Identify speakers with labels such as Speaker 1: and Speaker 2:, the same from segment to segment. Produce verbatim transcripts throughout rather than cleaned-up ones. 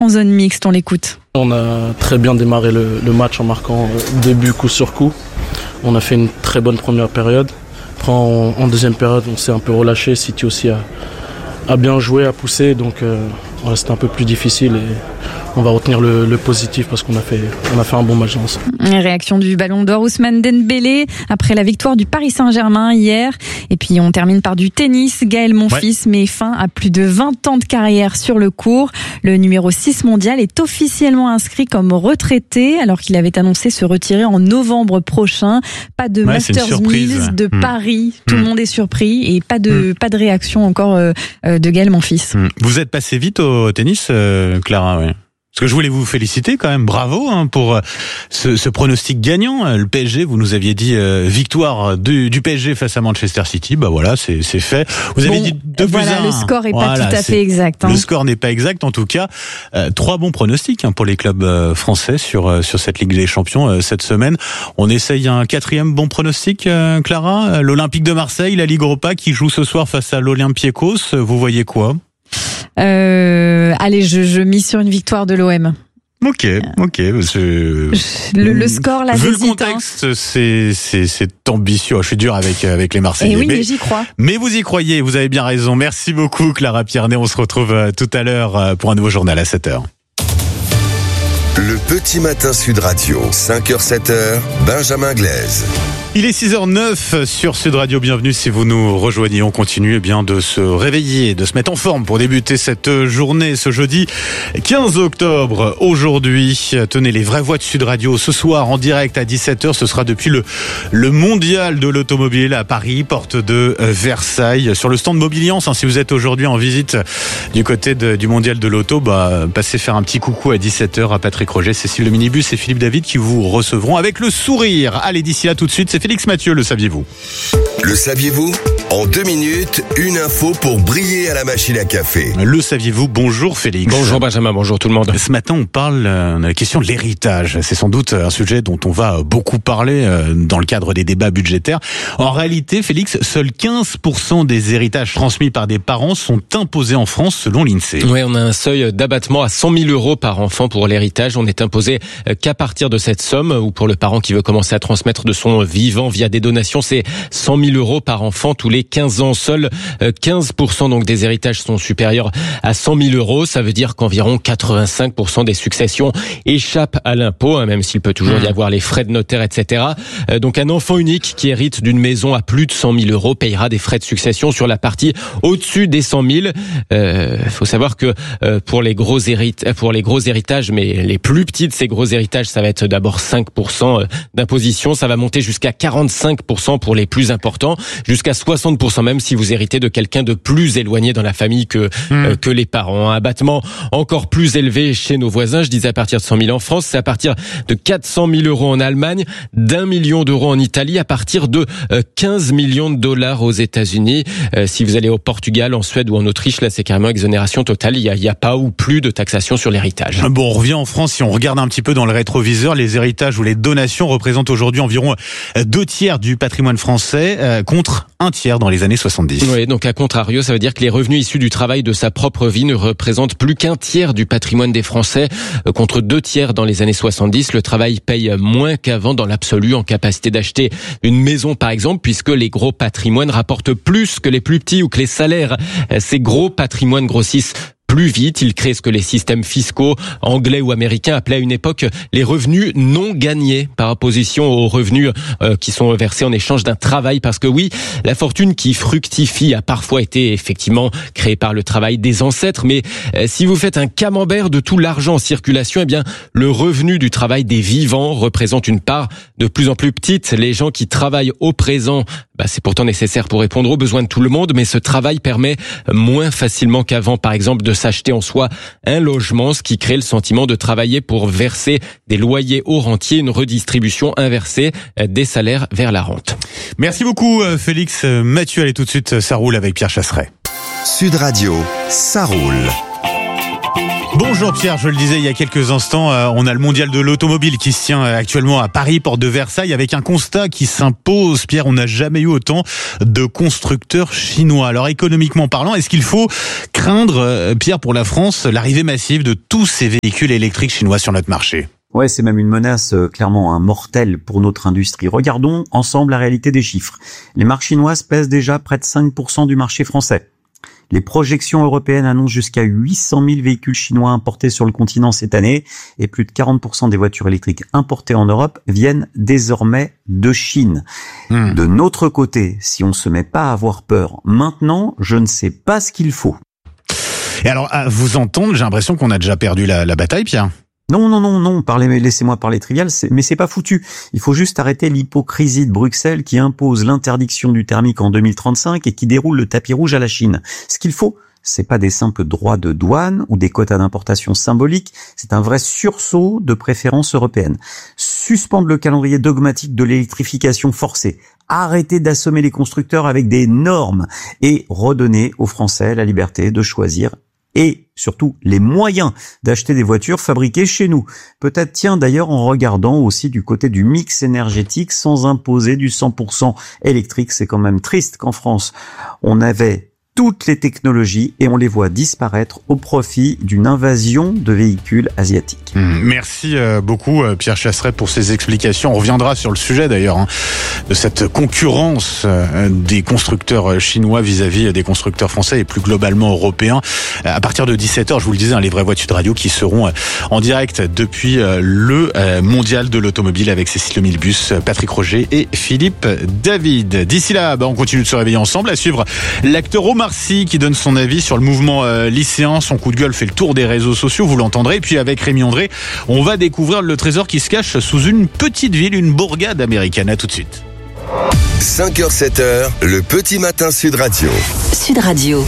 Speaker 1: zone mixte, on l'écoute.
Speaker 2: On a très bien démarré le, le match en marquant deux buts coup sur coup. On a fait une très bonne première période. Après, en, en deuxième période, on s'est un peu relâché. City aussi a, a bien joué, a poussé, donc euh, ouais, c'était un peu plus difficile et on va retenir le, le positif parce qu'on a fait, on a fait un bon match ensemble.
Speaker 1: Réaction du Ballon d'Or Ousmane Dembélé après la victoire du Paris Saint-Germain hier. Et puis on termine par du tennis. Gaël Monfils ouais. met fin à plus de vingt ans de carrière sur le court. Le numéro six mondial est officiellement inscrit comme retraité alors qu'il avait annoncé se retirer en novembre prochain. Pas de ouais, Masters Mills de mmh. Paris. Tout mmh. le monde est surpris et pas de, mmh. pas de réaction encore euh, de Gaël Monfils.
Speaker 3: Mmh. Vous êtes passé vite au tennis, euh, Clara, ouais. Parce que je voulais vous féliciter quand même, bravo hein, pour ce, ce pronostic gagnant. Le P S G, vous nous aviez dit euh, victoire du, du P S G face à Manchester City. Bah voilà, c'est, c'est fait. Vous avez bon, dit deux buts
Speaker 1: voilà,
Speaker 3: à un.
Speaker 1: Le score est
Speaker 3: voilà,
Speaker 1: pas tout à fait exact. Hein.
Speaker 3: Le score n'est pas exact en tout cas. Euh, trois bons pronostics hein, pour les clubs euh, français sur euh, sur cette Ligue des Champions euh, cette semaine. On essaye un quatrième bon pronostic, euh, Clara. L'Olympique de Marseille, la Ligue Europa qui joue ce soir face à l'Olympiakos. Vous voyez quoi?
Speaker 1: Euh, allez, je, je mise sur une victoire de l'O M.
Speaker 3: Ok, ok. Je...
Speaker 1: Le, le score, là,
Speaker 3: vu le contexte, hein. c'est, c'est, c'est ambitieux. Je suis dur avec, avec les Marseillais.
Speaker 1: Et oui,
Speaker 3: mais,
Speaker 1: mais j'y crois.
Speaker 3: Mais vous y croyez, vous avez bien raison. Merci beaucoup, Clara Pierné. On se retrouve tout à l'heure pour un nouveau journal à sept heures.
Speaker 4: Le petit matin Sud Radio, cinq heures sept heures, Benjamin Glaise.
Speaker 3: Il est six heures neuf sur Sud Radio. Bienvenue si vous nous rejoignez. On continue eh bien de se réveiller, de se mettre en forme pour débuter cette journée, ce jeudi quinze octobre. Aujourd'hui, tenez les vraies voix de Sud Radio. Ce soir, en direct à dix-sept heures, ce sera depuis le, le mondial de l'automobile à Paris, porte de Versailles. Sur le stand Mobiliance, hein, si vous êtes aujourd'hui en visite du côté de, du mondial de l'auto, bah, passez faire un petit coucou à dix-sept heures à Patrick Roger, Cécile Le Minibus et Philippe David qui vous recevront avec le sourire. Allez, d'ici là tout de suite, c'est Félix Mathieu, le saviez-vous?
Speaker 4: Le saviez-vous? En deux minutes, une info pour briller à la machine à café.
Speaker 3: Le saviez-vous? Bonjour Félix.
Speaker 5: Bonjour Benjamin, bonjour tout le monde.
Speaker 3: Ce matin, on parle de la question de l'héritage. C'est sans doute un sujet dont on va beaucoup parler dans le cadre des débats budgétaires. En réalité, Félix, seuls quinze pour cent des héritages transmis par des parents sont imposés en France selon l'INSEE.
Speaker 5: Oui, on a un seuil d'abattement à cent mille euros par enfant pour l'héritage. On est imposé qu'à partir de cette somme, ou pour le parent qui veut commencer à transmettre de son vivant via des donations, c'est cent mille euros par enfant tous les quinze ans. Seuls quinze pour cent donc des héritages sont supérieurs à cent mille euros. Ça veut dire qu'environ quatre-vingt-cinq pour cent des successions échappent à l'impôt, hein, même s'il peut toujours y avoir les frais de notaire, et cetera. Euh, donc un enfant unique qui hérite d'une maison à plus de cent mille euros payera des frais de succession sur la partie au-dessus des cent mille. Il euh, faut savoir que euh, pour les gros héritages, pour les gros héritages, mais les plus petits de ces gros héritages, ça va être d'abord cinq pour cent d'imposition. Ça va monter jusqu'à quarante-cinq pour cent pour les plus importants, jusqu'à soixante pour cent même si vous héritez de quelqu'un de plus éloigné dans la famille que mmh. euh, que les parents. Un abattement encore plus élevé chez nos voisins. Je disais à partir de cent mille en France, c'est à partir de quatre cent mille euros en Allemagne, d'un million d'euros en Italie, à partir de euh, quinze millions de dollars aux États-Unis. Euh, si vous allez au Portugal, en Suède ou en Autriche, là c'est carrément exonération totale. Il y a, il y a pas ou plus de taxation sur l'héritage.
Speaker 3: Bon, on revient en France. Si on regarde un petit peu dans le rétroviseur, les héritages ou les donations représentent aujourd'hui environ deux tiers du patrimoine français euh, contre un tiers dans les années soixante-dix.
Speaker 5: Oui, donc à contrario, ça veut dire que les revenus issus du travail de sa propre vie ne représentent plus qu'un tiers du patrimoine des Français euh, contre deux tiers dans les années soixante-dix. Le travail paye moins qu'avant dans l'absolu en capacité d'acheter une maison par exemple, puisque les gros patrimoines rapportent plus que les plus petits ou que les salaires. Ces gros patrimoines grossissent plus vite. Il crée ce que les systèmes fiscaux anglais ou américains appelaient à une époque les revenus non gagnés par opposition aux revenus euh, qui sont versés en échange d'un travail. Parce que oui, la fortune qui fructifie a parfois été effectivement créée par le travail des ancêtres. Mais euh, si vous faites un camembert de tout l'argent en circulation, eh bien le revenu du travail des vivants représente une part de plus en plus petite. Les gens qui travaillent au présent, bah, c'est pourtant nécessaire pour répondre aux besoins de tout le monde, mais ce travail permet moins facilement qu'avant, par exemple, de s'acheter en soi un logement, ce qui crée le sentiment de travailler pour verser des loyers aux rentiers, une redistribution inversée des salaires vers la rente.
Speaker 3: Merci beaucoup Félix Mathieu. Allez tout de suite, ça roule avec Pierre Chasseret.
Speaker 4: Sud Radio, ça roule.
Speaker 3: Bonjour Pierre, je le disais il y a quelques instants, euh, on a le mondial de l'automobile qui se tient actuellement à Paris, porte de Versailles, avec un constat qui s'impose. Pierre, on n'a jamais eu autant de constructeurs chinois. Alors économiquement parlant, est-ce qu'il faut craindre, euh, Pierre, pour la France, l'arrivée massive de tous ces véhicules électriques chinois sur notre marché ?
Speaker 6: Ouais, c'est même une menace euh, clairement hein, mortelle pour notre industrie. Regardons ensemble la réalité des chiffres. Les marques chinoises pèsent déjà près de cinq pour cent du marché français. Les projections européennes annoncent jusqu'à huit cent mille véhicules chinois importés sur le continent cette année et plus de quarante pour cent des voitures électriques importées en Europe viennent désormais de Chine. Mmh. De notre côté, si on se met pas à avoir peur maintenant, je ne sais pas ce qu'il faut.
Speaker 3: Et alors, à vous entendre, j'ai l'impression qu'on a déjà perdu la, la bataille, Pierre.
Speaker 6: Non, non, non, non, parlez, laissez-moi parler trivial, c'est, mais c'est pas foutu. Il faut juste arrêter l'hypocrisie de Bruxelles qui impose l'interdiction du thermique en deux mille trente-cinq et qui déroule le tapis rouge à la Chine. Ce qu'il faut, c'est pas des simples droits de douane ou des quotas d'importation symboliques, c'est un vrai sursaut de préférence européenne. Suspendre le calendrier dogmatique de l'électrification forcée, arrêter d'assommer les constructeurs avec des normes et redonner aux Français la liberté de choisir et surtout les moyens d'acheter des voitures fabriquées chez nous. Peut-être tiens d'ailleurs en regardant aussi du côté du mix énergétique sans imposer du cent pour cent électrique. C'est quand même triste qu'en France on avait toutes les technologies et on les voit disparaître au profit d'une invasion de véhicules asiatiques.
Speaker 3: Merci beaucoup Pierre Chasseret pour ces explications. On reviendra sur le sujet d'ailleurs hein, de cette concurrence des constructeurs chinois vis-à-vis des constructeurs français et plus globalement européens. À partir de dix-sept heures, je vous le disais, hein, les vraies voitures de radio qui seront en direct depuis le mondial de l'automobile avec Cécile Lemilbus, Patrick Roger et Philippe David. D'ici là, bah, on continue de se réveiller ensemble, à suivre l'acteur Omar Sy qui donne son avis sur le mouvement euh, lycéen. Son coup de gueule fait le tour des réseaux sociaux, vous l'entendrez. Et puis avec Rémi André, on va découvrir le trésor qui se cache sous une petite ville, une bourgade américaine. À tout de suite.
Speaker 4: cinq heures sept heures, le petit matin Sud Radio.
Speaker 7: Sud Radio.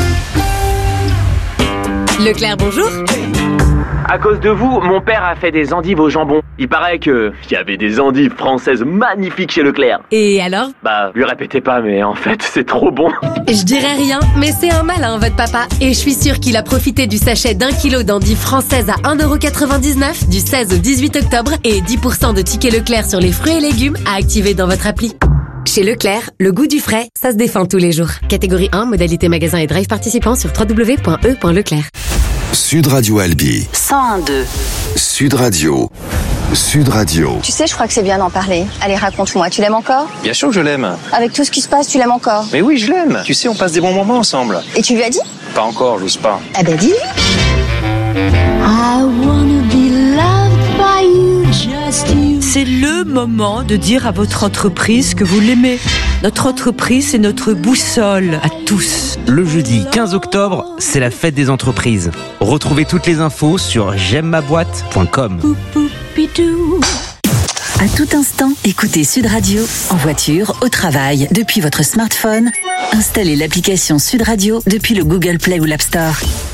Speaker 7: Leclerc, bonjour.
Speaker 8: À cause de vous, mon père a fait des endives au jambon. Il paraît que il y avait des endives françaises magnifiques chez Leclerc.
Speaker 7: Et alors ?
Speaker 8: Bah, lui répétez pas, mais en fait, c'est trop bon.
Speaker 7: Je dirais rien, mais c'est un malin, votre papa. Et je suis sûre qu'il a profité du sachet d'un kilo d'endives françaises à un euro quatre-vingt-dix-neuf du seize au dix-huit octobre et dix pour cent de tickets Leclerc sur les fruits et légumes à activer dans votre appli. Chez Leclerc, le goût du frais, ça se défend tous les jours. Catégorie un, modalité magasin et drive participant sur w w w point e point leclerc.
Speaker 4: Sud Radio Albi.
Speaker 7: cent un virgule deux.
Speaker 4: Sud Radio. Sud Radio.
Speaker 9: Tu sais, je crois que c'est bien d'en parler. Allez, raconte-moi, tu l'aimes encore ?
Speaker 10: Bien sûr que je l'aime.
Speaker 9: Avec tout ce qui se passe, tu l'aimes encore ?
Speaker 10: Mais oui, je l'aime. Tu sais, on passe des bons moments ensemble.
Speaker 9: Et tu lui as dit ?
Speaker 10: Pas encore, j'ose pas.
Speaker 9: Ah ben dis-lui.
Speaker 11: C'est le moment de dire à votre entreprise que vous l'aimez. Notre entreprise, c'est notre boussole à tous.
Speaker 12: Le jeudi quinze octobre, c'est la fête des entreprises. Retrouvez toutes les infos sur j'aime ma boîte point com.
Speaker 7: À tout instant, écoutez Sud Radio en voiture, au travail, depuis votre smartphone. Installez l'application Sud Radio depuis le Google Play ou l'App Store.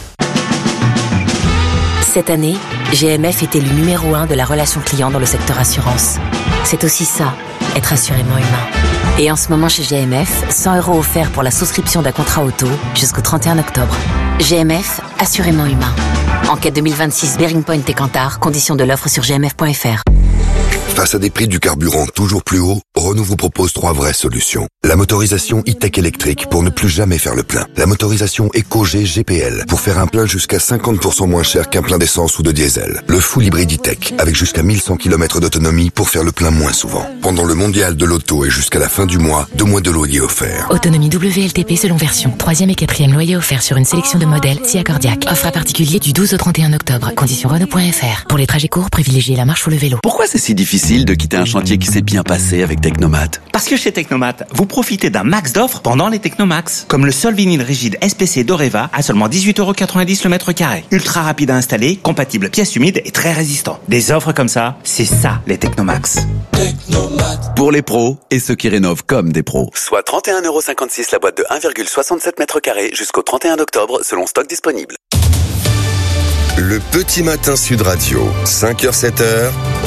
Speaker 7: Cette année, G M F était le numéro un de la relation client dans le secteur assurance. C'est aussi ça, être assurément humain. Et en ce moment chez G M F, cent euros offerts pour la souscription d'un contrat auto jusqu'au trente et un octobre. G M F, assurément humain. Enquête deux mille vingt-six, Bearing Point et Kantar, conditions de l'offre sur g m f point f r.
Speaker 4: Face à des prix du carburant toujours plus hauts, Renault vous propose trois vraies solutions. La motorisation e-tech électrique pour ne plus jamais faire le plein. La motorisation EcoG G P L pour faire un plein jusqu'à cinquante pour cent moins cher qu'un plein d'essence ou de diesel. Le full hybride e-tech avec jusqu'à mille cent kilomètres d'autonomie pour faire le plein moins souvent. Pendant le mondial de l'auto et jusqu'à la fin du mois, deux mois de loyer offert.
Speaker 7: Autonomie W L T P selon version. Troisième et quatrième loyer offert sur une sélection de modèles si accordiaque. Offre à particulier du douze au trente et un octobre. Conditions Renault point f r. Pour les trajets courts, privilégiez la marche ou le vélo.
Speaker 13: Pourquoi c'est si difficile de quitter un chantier qui s'est bien passé avec Technomat?
Speaker 14: Parce que chez Technomat, vous profitez d'un max d'offres pendant les Technomax. Comme le sol vinyle rigide S P C d'Oreva à seulement dix-huit euros quatre-vingt-dix le mètre carré. Ultra rapide à installer, compatible pièces humides et très résistant. Des offres comme ça, c'est ça les Technomax.
Speaker 13: Technomat. Pour les pros et ceux qui rénovent comme des pros. Soit trente et un euros cinquante-six la boîte de un virgule soixante-sept mètres carrés jusqu'au trente et un octobre selon stock disponible.
Speaker 4: Le petit matin Sud Radio, cinq heures sept heures.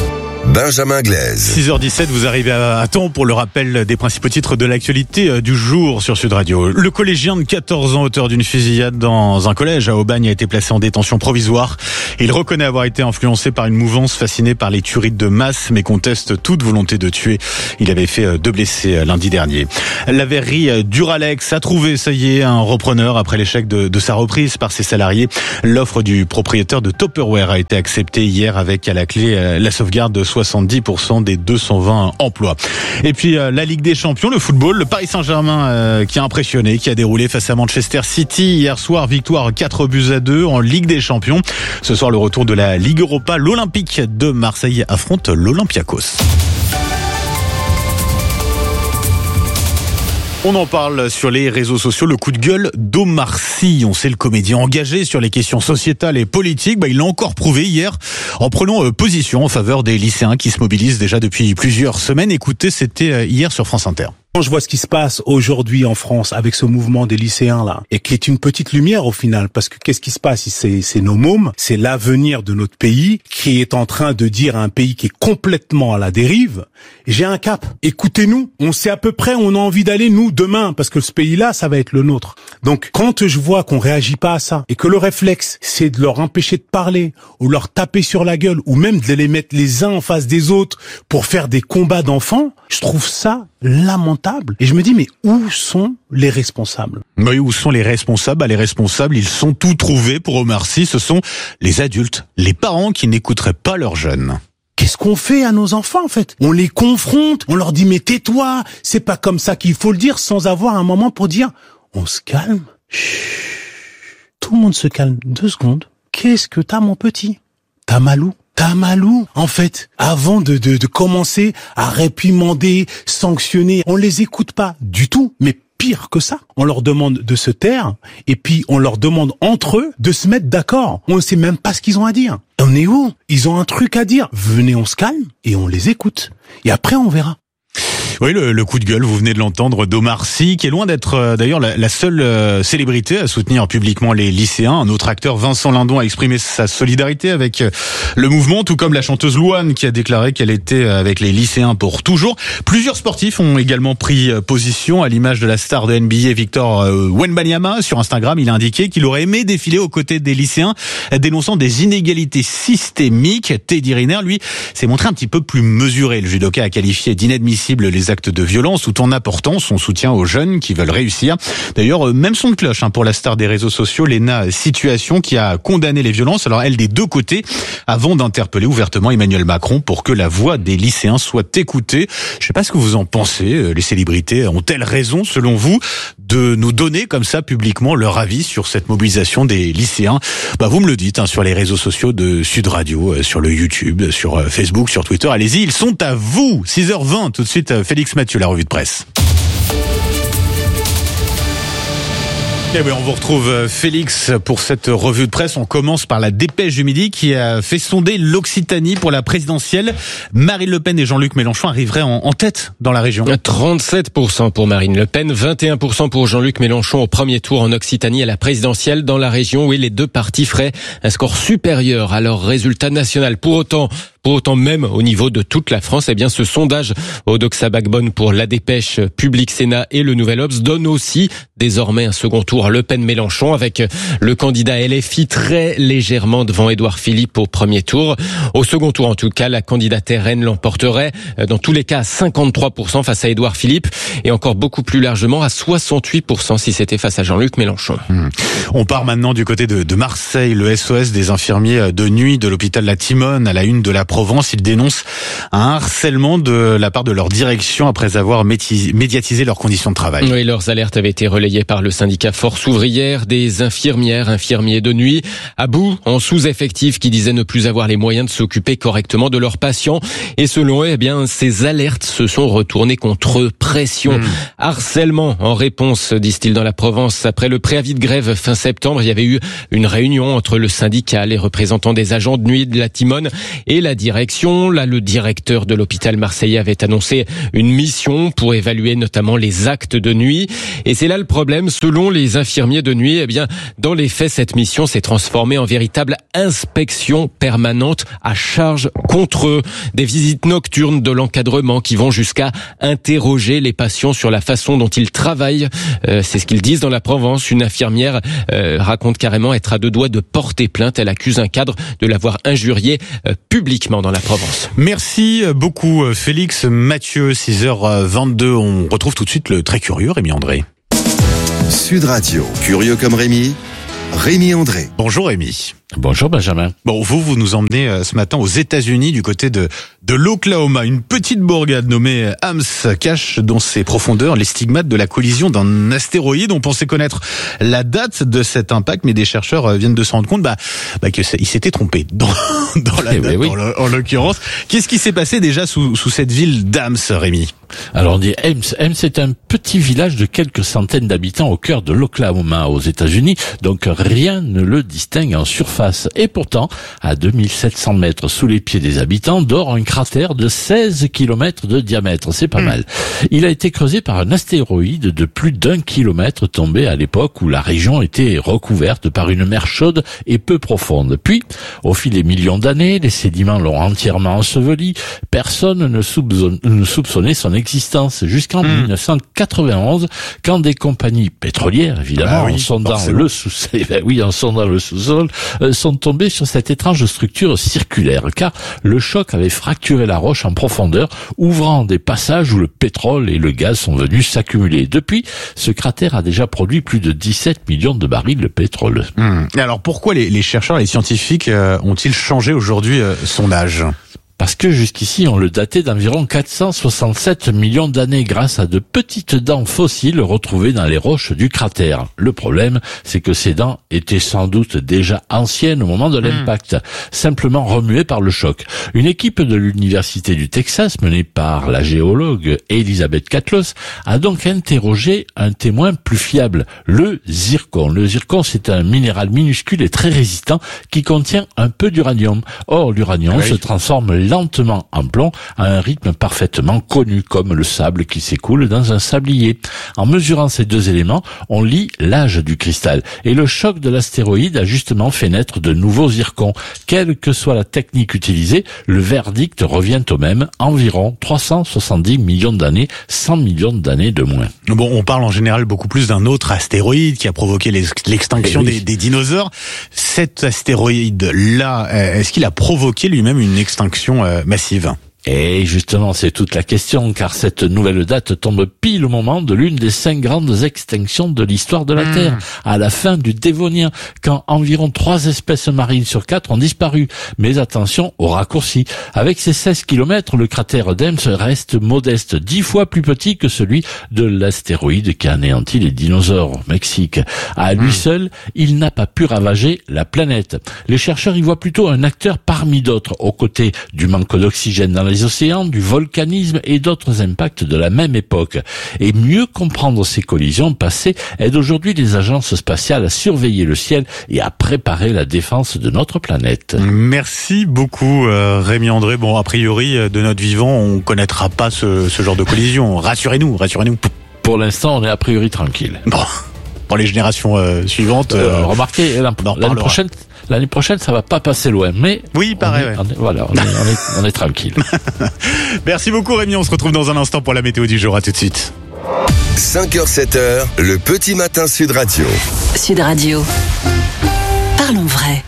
Speaker 4: Benjamin Glaise.
Speaker 3: six heures dix-sept, vous arrivez à temps pour le rappel des principaux titres de l'actualité du jour sur Sud Radio. Le collégien de quatorze ans, auteur d'une fusillade dans un collège à Aubagne, a été placé en détention provisoire. Il reconnaît avoir été influencé par une mouvance fascinée par les tueries de masse, mais conteste toute volonté de tuer. Il avait fait deux blessés lundi dernier. La verrerie Duralex a trouvé, ça y est, un repreneur après l'échec de, de sa reprise par ses salariés. L'offre du propriétaire de Tupperware a été acceptée hier avec à la clé la sauvegarde de soixante-dix pour cent des deux cent vingt emplois. Et puis la Ligue des Champions, le football, le Paris Saint-Germain euh, qui a impressionné, qui a déroulé face à Manchester City hier soir, victoire quatre buts à deux en Ligue des Champions. Ce soir, le retour de la Ligue Europa, l'Olympique de Marseille affronte l'Olympiakos. On en parle sur les réseaux sociaux, le coup de gueule d'Omar Sy. On sait le comédien engagé sur les questions sociétales et politiques. Bah, il l'a encore prouvé hier en prenant position en faveur des lycéens qui se mobilisent déjà depuis plusieurs semaines. Écoutez, c'était hier sur France Inter.
Speaker 15: Quand je vois ce qui se passe aujourd'hui en France avec ce mouvement des lycéens là, et qui est une petite lumière au final, parce que qu'est-ce qui se passe? C'est, c'est nos mômes, c'est l'avenir de notre pays qui est en train de dire à un pays qui est complètement à la dérive, j'ai un cap, écoutez-nous, on sait à peu près où on a envie d'aller nous demain, parce que ce pays-là, ça va être le nôtre. Donc quand je vois qu'on réagit pas à ça, et que le réflexe, c'est de leur empêcher de parler, ou leur taper sur la gueule, ou même de les mettre les uns en face des autres pour faire des combats d'enfants, je trouve ça lamentable. Et je me dis, mais où sont les responsables?
Speaker 3: Oui, où sont les responsables? Bah, les responsables, ils sont tout trouvés pour Omar Sy. Ce sont les adultes, les parents qui n'écouteraient pas leurs jeunes.
Speaker 15: Qu'est-ce qu'on fait à nos enfants, en fait? On les confronte, on leur dit, mais tais-toi, c'est pas comme ça qu'il faut le dire, sans avoir un moment pour dire, on se calme. Chut. Tout le monde se calme deux secondes. Qu'est-ce que t'as, mon petit? T'as mal où? T'as mal où, en fait? Avant de, de, de commencer à réprimander, sanctionner, on les écoute pas du tout, mais pire que ça. On leur demande de se taire, et puis on leur demande entre eux de se mettre d'accord. On ne sait même pas ce qu'ils ont à dire. On est où? Ils ont un truc à dire. Venez, on se calme, et on les écoute. Et après, on verra.
Speaker 3: Oui, le, le coup de gueule, vous venez de l'entendre, d'Omar Sy, qui est loin d'être euh, d'ailleurs la, la seule euh, célébrité à soutenir publiquement les lycéens. Un autre acteur, Vincent Lindon, a exprimé sa solidarité avec euh, le mouvement, tout comme la chanteuse Louane, qui a déclaré qu'elle était avec les lycéens pour toujours. Plusieurs sportifs ont également pris euh, position, à l'image de la star de N B A, Victor euh, Wembanyama. Sur Instagram, il a indiqué qu'il aurait aimé défiler aux côtés des lycéens, dénonçant des inégalités systémiques. Teddy Riner, lui, s'est montré un petit peu plus mesuré. Le judoka a qualifié d'inadmissible les actes de violence, tout en apportant son soutien aux jeunes qui veulent réussir. D'ailleurs, même son de cloche hein, pour la star des réseaux sociaux, Léna Situation, qui a condamné les violences, alors elle des deux côtés, avant d'interpeller ouvertement Emmanuel Macron pour que la voix des lycéens soit écoutée. Je ne sais pas ce que vous en pensez. Les célébrités ont-elles raison, selon vous, de nous donner comme ça publiquement leur avis sur cette mobilisation des lycéens? Bah, vous me le dites hein, sur les réseaux sociaux de Sud Radio, sur le YouTube, sur Facebook, sur Twitter. Allez-y, ils sont à vous. six heures vingt, tout de suite, Félix Mathieu, la revue de presse. Eh bien, on vous retrouve Félix pour cette revue de presse. On commence par la dépêche du midi qui a fait sonder l'Occitanie pour la présidentielle. Marine Le Pen et Jean-Luc Mélenchon arriveraient en, en tête dans la région.
Speaker 5: trente-sept pour cent pour Marine Le Pen, vingt et un pour cent pour Jean-Luc Mélenchon au premier tour en Occitanie à la présidentielle. Dans la région, oui, les deux partis feraient un score supérieur à leur résultat national. Pour autant, Pour autant, même au niveau de toute la France, eh bien, ce sondage au Doxa Backbone pour la Dépêche, Public Sénat et le Nouvel Obs donne aussi désormais un second tour Le Pen-Mélenchon avec le candidat L F I très légèrement devant Édouard Philippe au premier tour. Au second tour, en tout cas, la candidate R N l'emporterait dans tous les cas à cinquante-trois pour cent face à Édouard Philippe et encore beaucoup plus largement à soixante-huit pour cent si c'était face à Jean-Luc Mélenchon.
Speaker 3: Mmh. On part maintenant du côté de, de Marseille. Le S O S des infirmiers de nuit de l'hôpital La Timone à la une de la Provence, ils dénoncent un harcèlement de la part de leur direction après avoir médiatisé leurs conditions de travail.
Speaker 5: Oui, leurs alertes avaient été relayées par le syndicat Force ouvrière des infirmières, infirmiers de nuit, à bout, en sous-effectif, qui disaient ne plus avoir les moyens de s'occuper correctement de leurs patients. Et selon eux, eh bien, ces alertes se sont retournées contre eux. Pression, mmh. harcèlement en réponse, disent-ils dans la Provence. Après le préavis de grève fin septembre, il y avait eu une réunion entre le syndicat, les représentants des agents de nuit de La Timone et la direction. Là, le directeur de l'hôpital marseillais avait annoncé une mission pour évaluer notamment les actes de nuit. Et c'est là le problème. Selon les infirmiers de nuit, eh bien, dans les faits, cette mission s'est transformée en véritable inspection permanente à charge contre eux. Des visites nocturnes de l'encadrement qui vont jusqu'à interroger les patients sur la façon dont ils travaillent. Euh, c'est ce qu'ils disent dans la Provence. Une infirmière euh, raconte carrément être à deux doigts de porter plainte. Elle accuse un cadre de l'avoir injurié euh, publiquement dans la Provence.
Speaker 3: Merci beaucoup Félix. Mathieu, six heures vingt-deux. On retrouve tout de suite le très curieux Rémi André.
Speaker 16: Sud Radio, curieux comme Rémi, Rémi André.
Speaker 3: Bonjour Rémi.
Speaker 17: Bonjour Benjamin.
Speaker 3: Bon, vous, vous nous emmenez euh, ce matin aux États-Unis, du côté de, de l'Oklahoma. Une petite bourgade nommée Ames cache dans ses profondeurs les stigmates de la collision d'un astéroïde. On pensait connaître la date de cet impact, mais des chercheurs euh, viennent de se rendre compte bah, bah, que ils s'étaient trompés dans, dans la
Speaker 17: eh
Speaker 3: date,
Speaker 17: oui, oui.
Speaker 3: En, le, en l'occurrence. Qu'est-ce qui s'est passé déjà sous, sous cette ville d'Ames, Rémi?
Speaker 17: Alors on dit Ames. Ames est un petit village de quelques centaines d'habitants au cœur de l'Oklahoma aux États-Unis, donc rien ne le distingue en surface. Et pourtant, à deux mille sept cents mètres sous les pieds des habitants, dort un cratère de seize kilomètres de diamètre. C'est pas mmh. mal. Il a été creusé par un astéroïde de plus d'un kilomètre tombé à l'époque où la région était recouverte par une mer chaude et peu profonde. Puis, au fil des millions d'années, les sédiments l'ont entièrement enseveli. Personne ne soupçonnait, ne soupçonnait son existence jusqu'en mmh. dix-neuf cent quatre-vingt-onze, quand des compagnies pétrolières, évidemment, ah oui, en sondant forcément. le sous-sol, ben oui, en sondant le sous-sol, euh, sont tombés sur cette étrange structure circulaire, car le choc avait fracturé la roche en profondeur, ouvrant des passages où le pétrole et le gaz sont venus s'accumuler. Depuis, ce cratère a déjà produit plus de dix-sept millions de barils de pétrole.
Speaker 3: Mmh. Et alors pourquoi les, les chercheurs, les scientifiques euh, ont-ils changé aujourd'hui euh, son âge ?
Speaker 17: Parce que jusqu'ici, on le datait d'environ quatre cent soixante-sept millions d'années grâce à de petites dents fossiles retrouvées dans les roches du cratère. Le problème, c'est que ces dents étaient sans doute déjà anciennes au moment de l'impact, mmh. simplement remuées par le choc. Une équipe de l'Université du Texas, menée par la géologue Elizabeth Catlos, a donc interrogé un témoin plus fiable, le zircon. Le zircon, c'est un minéral minuscule et très résistant qui contient un peu d'uranium. Or, l'uranium oui. se transforme lentement en plomb à un rythme parfaitement connu, comme le sable qui s'écoule dans un sablier. En mesurant ces deux éléments, on lit l'âge du cristal. Et le choc de l'astéroïde a justement fait naître de nouveaux zircons. Quelle que soit la technique utilisée, le verdict revient au même, environ trois cent soixante-dix millions d'années, cent millions d'années de moins.
Speaker 3: Bon, on parle en général beaucoup plus d'un autre astéroïde qui a provoqué l'extinction oui. des, des dinosaures. Cet astéroïde-là, est-ce qu'il a provoqué lui-même une extinction massive?
Speaker 17: Et justement, c'est toute la question, car cette nouvelle date tombe pile au moment de l'une des cinq grandes extinctions de l'histoire de la mmh. Terre, à la fin du Dévonien, quand environ trois espèces marines sur quatre ont disparu. Mais attention au raccourci. Avec ses seize kilomètres, le cratère d'Ames reste modeste, dix fois plus petit que celui de l'astéroïde qui a anéanti les dinosaures au Mexique. À lui mmh. seul, il n'a pas pu ravager la planète. Les chercheurs y voient plutôt un acteur parmi d'autres, aux côtés du manque d'oxygène dans les océans, du volcanisme et d'autres impacts de la même époque. Et mieux comprendre ces collisions passées aide aujourd'hui les agences spatiales à surveiller le ciel et à préparer la défense de notre planète.
Speaker 3: Merci beaucoup euh, Rémi André. Bon, a priori, de notre vivant, on connaîtra pas ce, ce genre de collision. Rassurez-nous, rassurez-nous.
Speaker 17: Pour l'instant, on est a priori tranquille.
Speaker 3: Bon, pour les générations euh, suivantes...
Speaker 17: Euh, euh, remarquez, l'année prochaine... L'année prochaine, ça va pas passer loin, mais
Speaker 3: oui, pareil.
Speaker 17: On est, on est, voilà, on est, on est, on est tranquille.
Speaker 3: Merci beaucoup, Rémi. On se retrouve dans un instant pour la météo du jour. À tout de suite.
Speaker 16: cinq heures, sept heures, le petit matin Sud Radio.
Speaker 18: Sud Radio. Parlons vrai.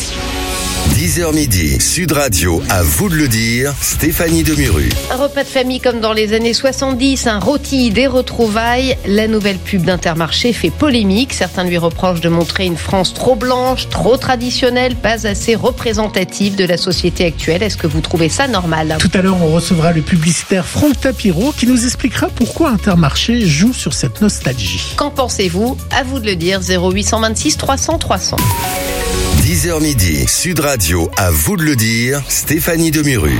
Speaker 16: dix heures midi, Sud Radio, à vous de le dire, Stéphanie Demuru.
Speaker 19: Un repas de famille comme dans les années soixante-dix, un rôti, des retrouvailles. La nouvelle pub d'Intermarché fait polémique. Certains lui reprochent de montrer une France trop blanche, trop traditionnelle, pas assez représentative de la société actuelle. Est-ce que vous trouvez ça normal ?
Speaker 15: Tout à l'heure, on recevra le publicitaire Franck Tapiro qui nous expliquera pourquoi Intermarché joue sur cette nostalgie.
Speaker 19: Qu'en pensez-vous ? À vous de le dire, zéro huit cent vingt-six trois cents trois cents.
Speaker 16: dix heures midi, Sud Radio, à vous de le dire, Stéphanie Demuru.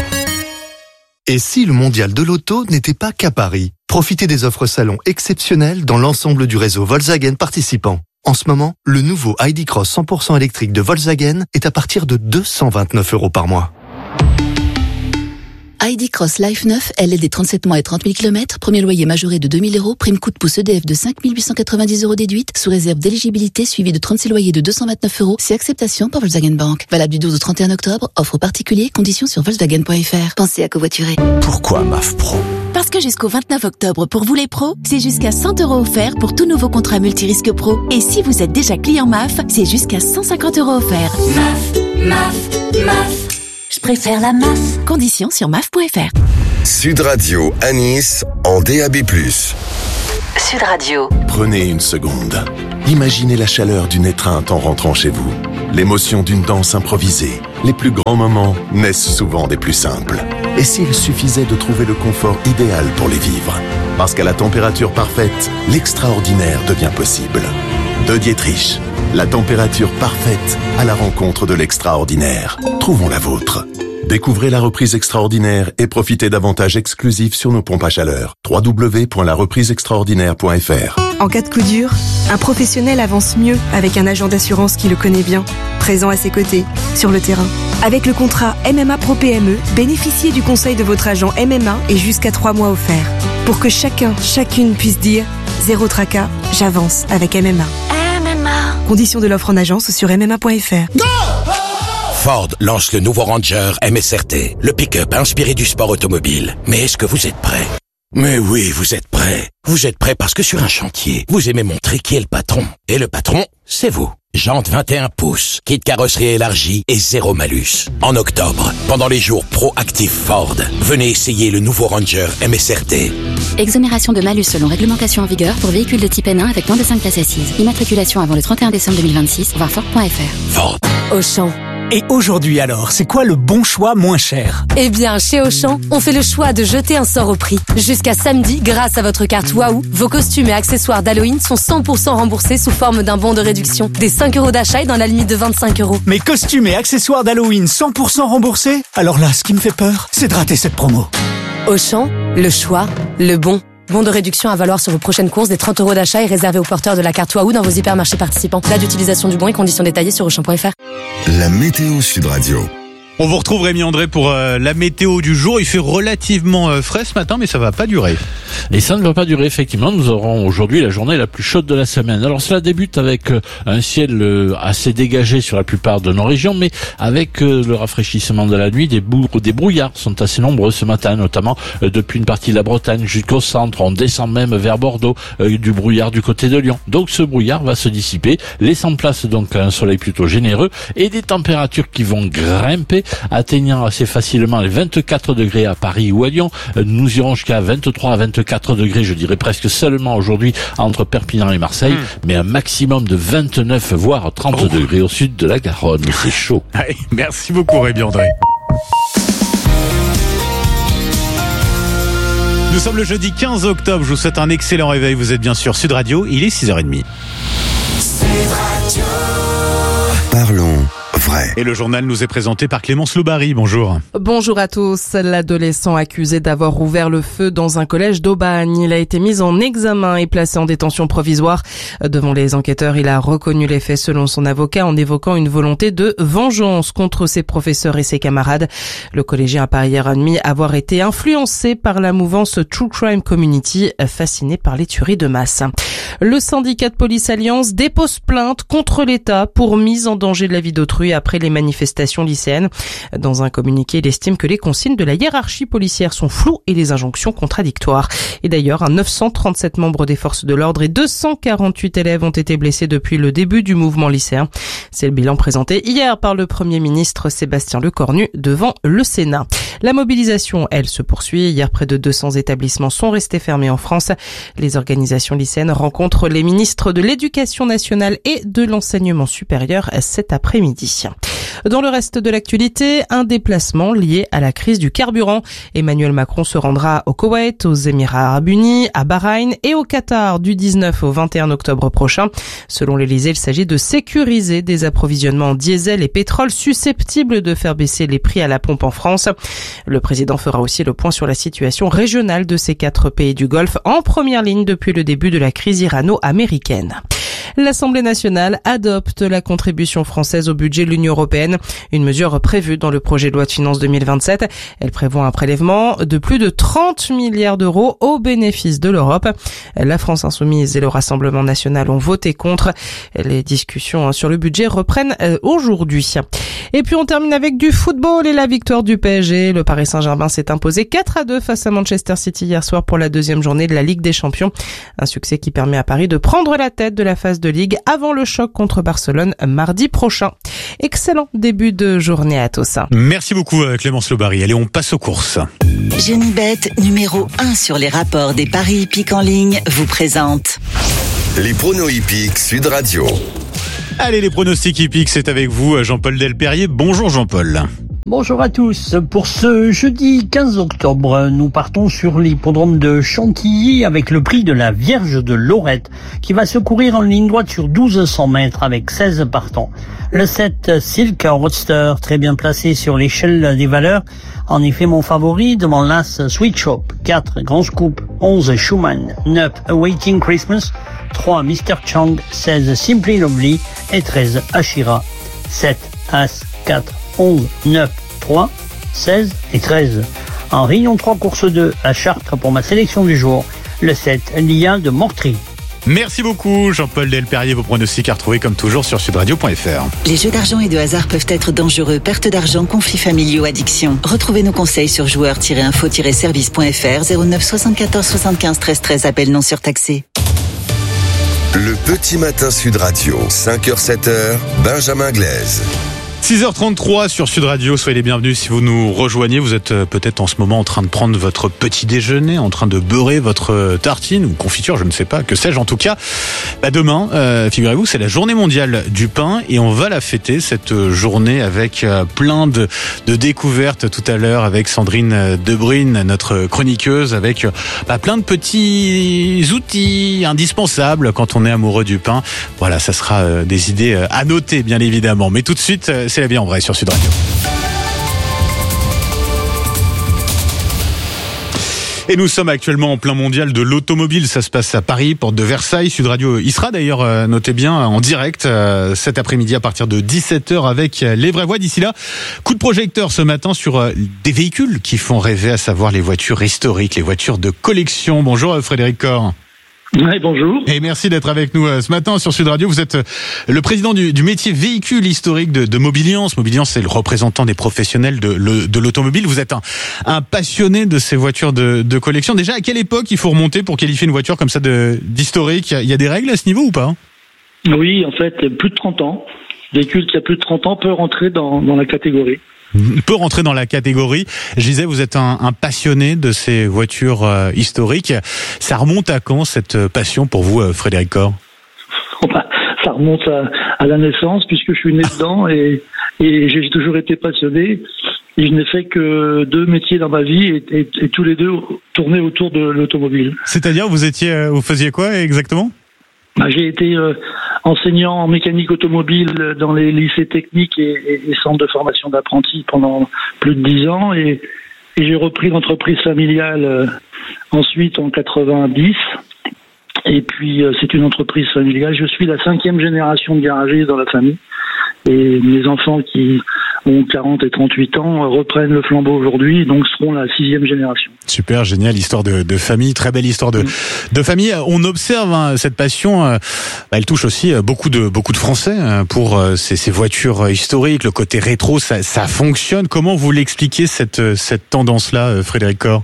Speaker 20: Et si le mondial de l'auto n'était pas qu'à Paris ? Profitez des offres salon exceptionnelles dans l'ensemble du réseau Volkswagen participant. En ce moment, le nouveau I D Cross cent pour cent électrique de Volkswagen est à partir de deux cent vingt-neuf euros par mois.
Speaker 21: Heidi Cross Life neuf, L L D trente-sept mois et trente mille kilomètres, premier loyer majoré de deux mille euros, prime coup de pouce E D F de cinq mille huit cent quatre-vingt-dix euros déduite, sous réserve d'éligibilité suivi de trente-six loyers de deux cent vingt-neuf euros, c'est acceptation par Volkswagen Bank. Valable du douze au trente et un octobre, offre aux particuliers, conditions sur Volkswagen point F R. Pensez à covoiturer.
Speaker 22: Pourquoi M A F Pro ?
Speaker 21: Parce que jusqu'au vingt-neuf octobre, pour vous les pros, c'est jusqu'à cent euros offerts pour tout nouveau contrat multirisque pro. Et si vous êtes déjà client M A F, c'est jusqu'à cent cinquante euros offerts.
Speaker 18: M A F, M A F, M A F. Je préfère la M A F.
Speaker 21: Conditions sur M A F point F R.
Speaker 16: Sud Radio à Nice en D A B plus.
Speaker 18: Sud Radio.
Speaker 22: Prenez une seconde. Imaginez la chaleur d'une étreinte en rentrant chez vous. L'émotion d'une danse improvisée. Les plus grands moments naissent souvent des plus simples. Et s'il suffisait de trouver le confort idéal pour les vivre ? Parce qu'à la température parfaite, l'extraordinaire devient possible. De Dietrich, la température parfaite à la rencontre de l'extraordinaire. Trouvons la vôtre. Découvrez la reprise extraordinaire et profitez d'avantages exclusifs sur nos pompes à chaleur. w w w point la reprise extraordinaire point f r.
Speaker 23: En cas de coup dur, un professionnel avance mieux avec un agent d'assurance qui le connaît bien, présent à ses côtés, sur le terrain. Avec le contrat M M A Pro P M E, bénéficiez du conseil de votre agent M M A et jusqu'à trois mois offerts. Pour que chacun, chacune puisse dire « Zéro tracas, j'avance avec M M A ».
Speaker 18: M M A.
Speaker 23: Conditions de l'offre en agence sur m m a point f r.
Speaker 22: Ford lance le nouveau Ranger M S R T, le pick-up inspiré du sport automobile. Mais est-ce que vous êtes prêts ? Mais oui, vous êtes prêts. Vous êtes prêts parce que sur un chantier, vous aimez montrer qui est le patron. Et le patron, c'est vous. Jantes vingt et un pouces, kit carrosserie élargie et zéro malus. En octobre, pendant les jours Pro-Active Ford, venez essayer le nouveau Ranger M S R T.
Speaker 21: Exonération de malus selon réglementation en vigueur pour véhicules de type N un avec moins de cinq places assises. Immatriculation avant le trente et un décembre deux mille vingt-six, voir Ford point F R.
Speaker 22: Ford.
Speaker 24: Auchan. Et aujourd'hui alors, c'est quoi le bon choix moins cher ?
Speaker 7: Eh bien, chez Auchan, on fait le choix de jeter un sort au prix. Jusqu'à samedi, grâce à votre carte Waouh, vos costumes et accessoires d'Halloween sont cent pour cent remboursés sous forme d'un bon de réduction. Des cinq euros d'achat et dans la limite de vingt-cinq euros.
Speaker 24: Mes costumes et accessoires d'Halloween cent pour cent remboursés ? Alors là, ce qui me fait peur, c'est de rater cette promo.
Speaker 7: Auchan, le choix, le bon. Bon de réduction à valoir sur vos prochaines courses, des trente euros d'achat et réservé aux porteurs de la carte Waouh dans vos hypermarchés participants. Date d'utilisation du bon et conditions détaillées sur auchan point f r.
Speaker 16: La météo Sud Radio.
Speaker 3: On vous retrouve Rémi André pour euh, la météo du jour. Il fait relativement euh, frais ce matin, mais ça va pas durer.
Speaker 17: Et ça ne va pas durer, effectivement. Nous aurons aujourd'hui la journée la plus chaude de la semaine. Alors cela débute avec euh, un ciel euh, assez dégagé sur la plupart de nos régions, mais avec euh, le rafraîchissement de la nuit, des, bou- des brouillards sont assez nombreux ce matin, notamment euh, depuis une partie de la Bretagne jusqu'au centre. On descend même vers Bordeaux, euh, du brouillard du côté de Lyon. Donc ce brouillard va se dissiper, laissant place donc à un soleil plutôt généreux et des températures qui vont grimper, atteignant assez facilement les vingt-quatre degrés à Paris ou à Lyon. Nous irons jusqu'à vingt-trois à vingt-quatre degrés, je dirais presque seulement aujourd'hui entre Perpignan et Marseille, mmh. mais un maximum de vingt-neuf voire trente oh. degrés au sud de la Garonne. C'est chaud.
Speaker 3: Allez, merci beaucoup Rémi André. Nous sommes le jeudi quinze octobre, je vous souhaite un excellent réveil, vous êtes bien sûr Sud Radio, il est six heures trente. Sud Radio.
Speaker 16: Parlons vrai.
Speaker 3: Et le journal nous est présenté par Clémence Loubary. Bonjour.
Speaker 25: Bonjour à tous. L'adolescent accusé d'avoir ouvert le feu dans un collège d'Aubagne. Il a été mis en examen et placé en détention provisoire. Devant les enquêteurs, il a reconnu les faits selon son avocat en évoquant une volonté de vengeance contre ses professeurs et ses camarades. Le collégien a par ailleurs admis avoir été influencé par la mouvance True Crime Community, fasciné par les tueries de masse. Le syndicat de police Alliance dépose plainte contre l'État pour mise en danger de la vie d'autrui après les manifestations lycéennes. Dans un communiqué, il estime que les consignes de la hiérarchie policière sont floues et les injonctions contradictoires. Et d'ailleurs, neuf cent trente-sept membres des forces de l'ordre et deux cent quarante-huit élèves ont été blessés depuis le début du mouvement lycéen. C'est le bilan présenté hier par le Premier ministre Sébastien Lecornu devant le Sénat. La mobilisation, elle, se poursuit. Hier, près de deux cents établissements sont restés fermés en France. Les organisations lycéennes rencontrent les ministres de l'Éducation nationale et de l'Enseignement supérieur cet après-midi. Dans le reste de l'actualité, un déplacement lié à la crise du carburant. Emmanuel Macron se rendra au Koweït, aux Émirats arabes unis, à Bahreïn et au Qatar du dix-neuf au vingt et un octobre prochain. Selon l'Élysée, il s'agit de sécuriser des approvisionnements en diesel et pétrole susceptibles de faire baisser les prix à la pompe en France. Le président fera aussi le point sur la situation régionale de ces quatre pays du Golfe, en première ligne depuis le début de la crise irano-américaine. L'Assemblée nationale adopte la contribution française au budget de l'Union européenne, une mesure prévue dans le projet de loi de finances deux mille vingt-sept. Elle prévoit un prélèvement de plus de trente milliards d'euros au bénéfice de l'Europe. La France insoumise et le Rassemblement national ont voté contre. Les discussions sur le budget reprennent aujourd'hui. Et puis on termine avec du football et la victoire du P S G. Le Paris Saint-Germain s'est imposé quatre à deux face à Manchester City hier soir pour la deuxième journée de la Ligue des Champions. Un succès qui permet à Paris de prendre la tête de la phase de Ligue avant le choc contre Barcelone mardi prochain. Excellent début de journée à tous.
Speaker 3: Merci beaucoup Clémence Lobary. Allez, on passe aux courses.
Speaker 1: Genibet, numéro un sur les rapports des paris hippiques en ligne, vous présente
Speaker 16: les pronos hippiques Sud Radio.
Speaker 3: Allez, les pronostics hippiques, c'est avec vous, Jean-Paul Delperrier. Bonjour Jean-Paul.
Speaker 2: Bonjour à tous. Pour ce jeudi quinze octobre, nous partons sur l'hippodrome de Chantilly avec le prix de la Vierge de Lorette qui va se courir en ligne droite sur douze cents mètres avec seize partants. Le sept Silk Roadster, très bien placé sur l'échelle des valeurs. En effet, mon favori devant l'As Sweet Shop, quatre Grand Scoop, onze Schumann, neuf Awaiting Christmas, trois Mister Chang, seize Simply Lovely et treize Ashira. sept As, quatre, onze, neuf, trois, seize et treize. En Réunion trois, course deux à Chartres pour ma sélection du jour, le sept Lia de Mortry.
Speaker 3: Merci beaucoup Jean-Paul Delperrier, vos pronostics à retrouver comme toujours sur sudradio point f r.
Speaker 1: Les jeux d'argent et de hasard peuvent être dangereux, perte d'argent, conflits familiaux, addiction. Retrouvez nos conseils sur joueurs tiret info tiret service point f r, zéro neuf soixante-quatorze soixante-quinze treize treize, appel non surtaxé.
Speaker 16: Le petit matin Sud Radio, cinq heures sept heures, Benjamin Glaise.
Speaker 3: six heures trente-trois sur Sud Radio, soyez les bienvenus si vous nous rejoignez. Vous êtes peut-être en ce moment en train de prendre votre petit déjeuner, en train de beurrer votre tartine ou confiture, je ne sais pas, que sais-je en tout cas. Bah demain, euh, figurez-vous, c'est la journée mondiale du pain et on va la fêter cette journée avec euh, plein de, de découvertes tout à l'heure avec Sandrine Debrune, notre chroniqueuse, avec bah, plein de petits outils indispensables quand on est amoureux du pain. Voilà, ça sera euh, des idées euh, à noter bien évidemment. Mais tout de suite, euh, c'est la vie en vrai sur Sud Radio. Et nous sommes actuellement en plein mondial de l'automobile. Ça se passe à Paris, porte de Versailles. Sud Radio y sera d'ailleurs, euh, notez bien, en direct euh, cet après-midi à partir de dix-sept heures avec euh, les vraies voix. D'ici là, coup de projecteur ce matin sur euh, des véhicules qui font rêver, à savoir les voitures historiques, les voitures de collection. Bonjour euh, Frédéric Corr.
Speaker 6: Ouais, bonjour.
Speaker 3: Et merci d'être avec nous ce matin sur Sud Radio. Vous êtes le président du, du métier véhicule historique de, de Mobiliance. Mobiliance, c'est le représentant des professionnels de, le, de l'automobile. Vous êtes un, un passionné de ces voitures de, de collection. Déjà, à quelle époque il faut remonter pour qualifier une voiture comme ça de, d'historique? Il y a des règles à ce niveau ou pas?
Speaker 6: Oui, en fait, plus de trente ans. Véhicule qui a plus de trente ans peut rentrer dans, dans la catégorie.
Speaker 3: peut rentrer dans la catégorie. Je disais, vous êtes un, un passionné de ces voitures euh, historiques. Ça remonte à quand cette passion pour vous, euh, Frédéric Corr?
Speaker 6: Ça remonte à, à la naissance, puisque je suis né dedans et, et j'ai toujours été passionné. Et je n'ai fait que deux métiers dans ma vie et, et, et tous les deux tournaient autour de l'automobile.
Speaker 3: C'est-à-dire, vous étiez, vous faisiez quoi exactement?
Speaker 6: Bah, j'ai été euh, enseignant en mécanique automobile dans les lycées techniques et, et, et centres de formation d'apprentis pendant plus de dix ans et, et j'ai repris l'entreprise familiale euh, ensuite en quatre-vingt-dix. Et puis euh, c'est une entreprise familiale. Je suis la cinquième génération de garagistes dans la famille et mes enfants qui ont quarante et trente-huit ans reprennent le flambeau aujourd'hui, donc seront la sixième génération.
Speaker 3: Super, génial, histoire de, de famille, très belle histoire de, de famille. On observe hein, cette passion, euh, bah, elle touche aussi beaucoup de beaucoup de Français hein, pour euh, ces, ces voitures historiques, le côté rétro, ça, ça fonctionne. Comment vous l'expliquez cette cette tendance-là, Frédéric Corr?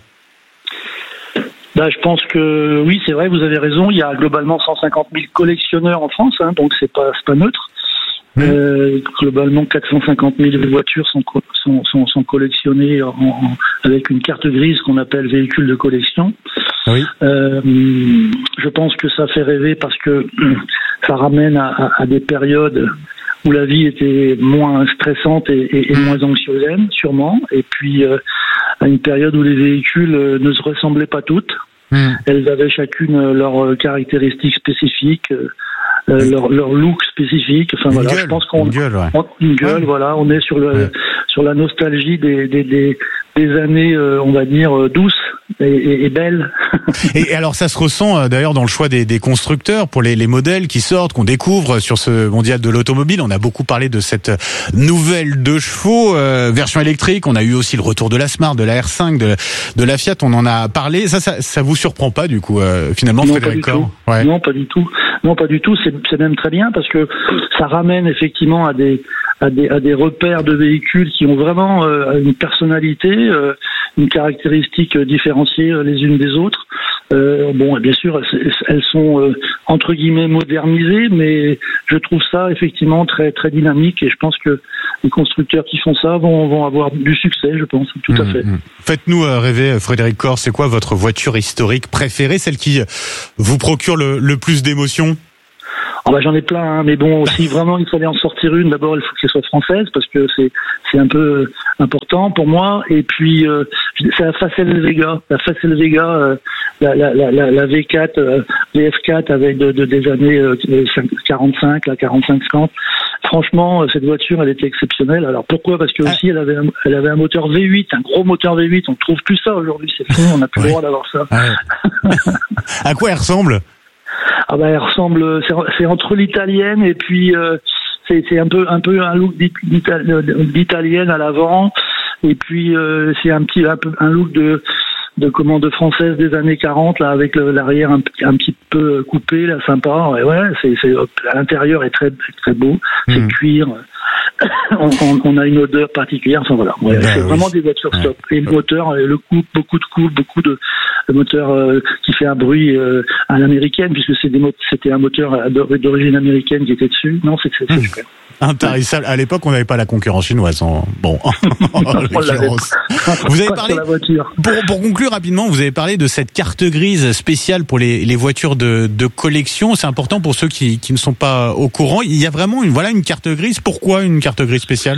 Speaker 6: Bah, je pense que oui, c'est vrai, vous avez raison. Il y a globalement cent cinquante mille collectionneurs en France, hein, donc c'est pas c'est pas neutre. Mmh. Euh, globalement, quatre cent cinquante mille voitures sont, sont, sont, sont collectionnées en, en, avec une carte grise qu'on appelle véhicule de collection.
Speaker 3: Oui.
Speaker 6: Euh, je pense que ça fait rêver parce que ça ramène à, à, à des périodes où la vie était moins stressante et, et, et moins anxiogène, sûrement. Et puis, euh, à une période où les véhicules euh, ne se ressemblaient pas toutes. Mmh. Elles avaient chacune leurs caractéristiques spécifiques. Euh, Euh, leur, leur look spécifique. Enfin,
Speaker 3: une
Speaker 6: voilà,
Speaker 3: gueule,
Speaker 6: je pense qu'on
Speaker 3: une gueule, ouais.
Speaker 6: on, une gueule, ouais. Voilà, on est sur le ouais. sur la nostalgie des des des, des années, euh, on va dire euh, douces est, est, est belle.
Speaker 3: Et alors ça se ressent d'ailleurs dans le choix des, des constructeurs pour les, les modèles qui sortent, qu'on découvre sur ce mondial de l'automobile. On a beaucoup parlé de cette nouvelle deux chevaux, euh, version électrique. On a eu aussi le retour de la Smart, de la R cinq, de, de la Fiat. On en a parlé. Ça, ça, ça vous surprend pas du coup, euh, finalement,
Speaker 6: non,
Speaker 3: Frédéric Corr?
Speaker 6: Ouais. Non, pas du tout. Non, pas du tout. C'est, c'est même très bien parce que ça ramène effectivement à des à des à des repères de véhicules qui ont vraiment euh, une personnalité, euh, une caractéristique différenciée les unes des autres. Euh, bon, et bien sûr, elles sont euh, entre guillemets modernisées, mais je trouve ça effectivement très très dynamique et je pense que les constructeurs qui font ça vont vont avoir du succès, je pense, tout à fait.
Speaker 3: Mmh, mmh. Faites-nous euh, rêver, Frédéric Corr. C'est quoi votre voiture historique préférée, celle qui vous procure le, le plus d'émotions?
Speaker 6: Ah bah j'en ai plein, hein, mais bon, si vraiment il fallait en sortir une, d'abord il faut qu'elle soit française parce que c'est c'est un peu important pour moi. Et puis euh, c'est la Facel Vega, la Facel Vega, euh, la, la la la V quatre, euh, V F quatre avec de, de des années euh, quarante-cinq, la quarante-cinq cinquante. Franchement, cette voiture, elle était exceptionnelle. Alors pourquoi? Parce que aussi elle avait un, elle avait un moteur V huit, un gros moteur V huit. On trouve plus ça aujourd'hui, c'est fou, on n'a plus ouais. le droit d'avoir ça.
Speaker 3: Ouais. À quoi elle ressemble?
Speaker 6: Ah bah elle ressemble, c'est, c'est entre l'italienne et puis euh, c'est, c'est un peu un peu un look d'italienne à l'avant et puis euh, c'est un petit un, peu, un look de de commande française des années quarante là avec le, l'arrière un, un petit peu coupé là sympa. Ouais, ouais c'est, c'est à l'intérieur est très très beau, mmh. c'est cuir. On, on, on a une odeur particulière, enfin voilà. Ouais, ben c'est oui. vraiment des voitures stop. Ouais. Et le moteur, le couple, beaucoup de couple, beaucoup de le moteur euh, qui fait un bruit euh, à l'américaine, puisque c'est des mot- c'était un moteur d'origine américaine qui était dessus. Non, c'est, c'est, c'est mmh. super.
Speaker 3: Intarissable. À l'époque, on n'avait pas la concurrence chinoise. En... Bon, en l'occurrence. Vous avez parlé. Pour, pour conclure rapidement, vous avez parlé de cette carte grise spéciale pour les, les voitures de, de collection. C'est important pour ceux qui, qui ne sont pas au courant. Il y a vraiment une, voilà, une carte grise. Pourquoi une carte grise spéciale?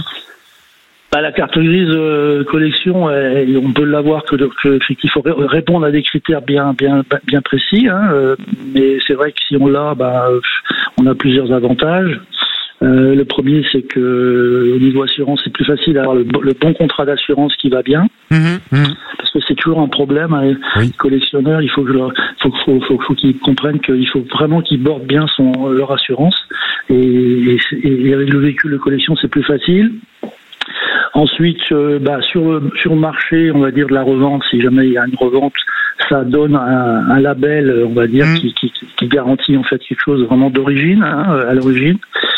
Speaker 6: Bah, la carte grise euh, collection, euh, on peut l'avoir que, que qu'il faut répondre à des critères bien bien bien précis. Hein, euh, mais c'est vrai que si on l'a, bah, on a plusieurs avantages. Euh, le premier, c'est que au niveau assurance, c'est plus facile d'avoir le, le bon contrat d'assurance qui va bien, mmh, mmh. parce que c'est toujours un problème. Hein, oui. Les collectionneurs, il faut que leur, faut, faut, faut, faut qu'ils comprennent qu'il faut vraiment qu'ils bordent bien son leur assurance. Et, et, et avec le véhicule de collection, c'est plus facile. Ensuite, euh, bah, sur le sur le marché, on va dire de la revente, si jamais il y a une revente, ça donne un, un label, on va dire, mmh. qui, qui, qui garantit en fait quelque chose vraiment d'origine, hein, à l'origine.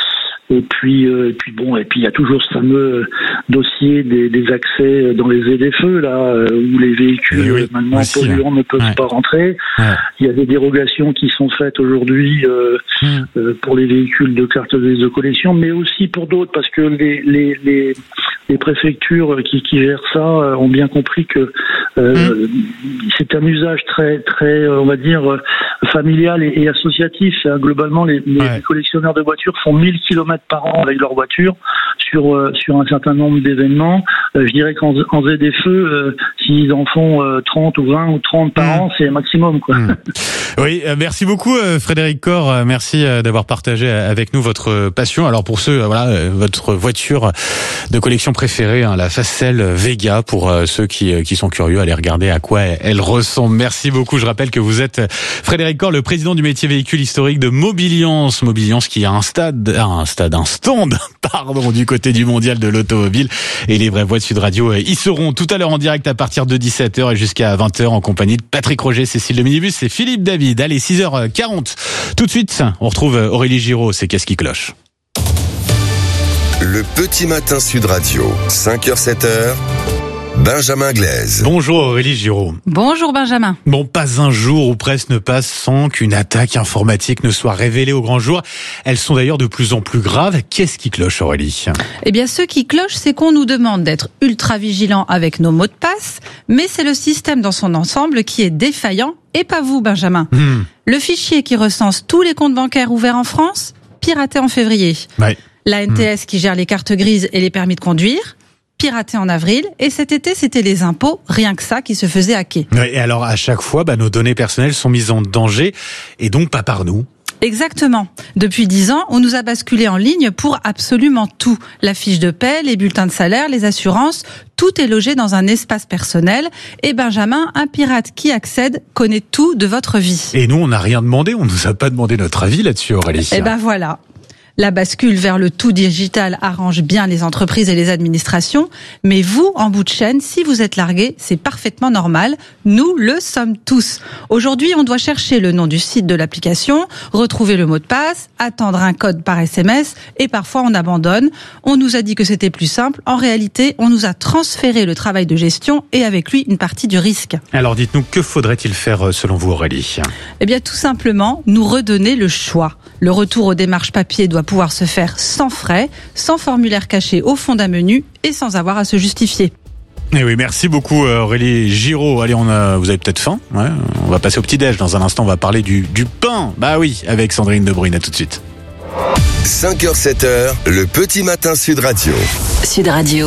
Speaker 6: Et puis, euh, et puis bon, et puis il y a toujours ce fameux dossier des, des accès dans les Z F E là, où les véhicules oui, maintenant aussi, polluants hein. ne peuvent ouais. pas rentrer. Ouais. Il y a des dérogations qui sont faites aujourd'hui euh, mmh. euh, pour les véhicules de carte grise de collection, mais aussi pour d'autres, parce que les les les, les préfectures qui, qui gèrent ça ont bien compris que euh, mmh. c'est un usage très très, on va dire, familial et, et associatif. Globalement, les, les ouais. collectionneurs de voitures font mille kilomètres par an avec leur voiture sur euh, sur un certain nombre d'événements. Euh, je dirais qu'en en Z F E, euh, s'ils en font euh, trente ou vingt ou trente par mmh. an, c'est le maximum, quoi. Mmh.
Speaker 3: Oui, euh, merci beaucoup euh, Frédéric Corr. Euh, merci euh, d'avoir partagé avec nous votre passion. Alors pour ceux, euh, voilà, euh, votre voiture de collection préférée, hein, la Facel Vega, pour euh, ceux qui euh, qui sont curieux, allez regarder à quoi elle, elle ressemble. Merci beaucoup. Je rappelle que vous êtes Frédéric Corr, le président du métier véhicule historique de Mobiliance. Mobiliance qui a un stade, un stade d'un stand, pardon, du côté du mondial de l'automobile. Et les vraies voix de Sud Radio y seront tout à l'heure en direct à partir de dix-sept heures et jusqu'à vingt heures en compagnie de Patrick Roger, Cécile de Minibus et Philippe David. Allez, six heures quarante. Tout de suite, on retrouve Aurélie Giraud, c'est Qu'est-ce qui cloche?
Speaker 16: Le petit matin Sud Radio, cinq heures sept heures. Benjamin Glaise.
Speaker 3: Bonjour Aurélie Giraud.
Speaker 8: Bonjour Benjamin.
Speaker 3: Bon, pas un jour où presse ne passe sans qu'une attaque informatique ne soit révélée au grand jour. Elles sont d'ailleurs de plus en plus graves. Qu'est-ce qui cloche, Aurélie?
Speaker 8: Eh bien, ce qui cloche, c'est qu'on nous demande d'être ultra vigilants avec nos mots de passe, mais c'est le système dans son ensemble qui est défaillant, et pas vous, Benjamin. Mmh. Le fichier qui recense tous les comptes bancaires ouverts en France, piraté en février. Ouais. La N T S mmh. qui gère les cartes grises et les permis de conduire, piraté en avril, et cet été, c'était les impôts, rien que ça, qui se faisaient hacker.
Speaker 3: Et alors, à chaque fois, bah, nos données personnelles sont mises en danger, et donc pas par nous.
Speaker 8: Exactement. Depuis dix ans, on nous a basculé en ligne pour absolument tout. La fiche de paie, les bulletins de salaire, les assurances, tout est logé dans un espace personnel. Et Benjamin, un pirate qui accède, connaît tout de votre vie.
Speaker 3: Et nous, on n'a rien demandé, on nous a pas demandé notre avis là-dessus, Aurélie.
Speaker 8: Eh ben voilà. La bascule vers le tout digital arrange bien les entreprises et les administrations, mais vous, en bout de chaîne, si vous êtes largué, c'est parfaitement normal. Nous le sommes tous. Aujourd'hui, on doit chercher le nom du site de l'application, retrouver le mot de passe, attendre un code par S M S, et parfois on abandonne. On nous a dit que c'était plus simple. En réalité, on nous a transféré le travail de gestion et avec lui une partie du risque.
Speaker 3: Alors dites-nous, que faudrait-il faire selon vous, Aurélie ?
Speaker 8: Eh bien, tout simplement, nous redonner le choix. Le retour aux démarches papier doit pouvoir se faire sans frais, sans formulaire caché au fond d'un menu et sans avoir à se justifier.
Speaker 3: Eh oui, merci beaucoup Aurélie Giraud. Allez, on a, vous avez peut-être faim, ouais, on va passer au petit-déj. Dans un instant, on va parler du, du pain. Bah oui, avec Sandrine Debruyne, à tout de suite.
Speaker 16: cinq heures, sept heures, le petit matin Sud Radio.
Speaker 1: Sud Radio.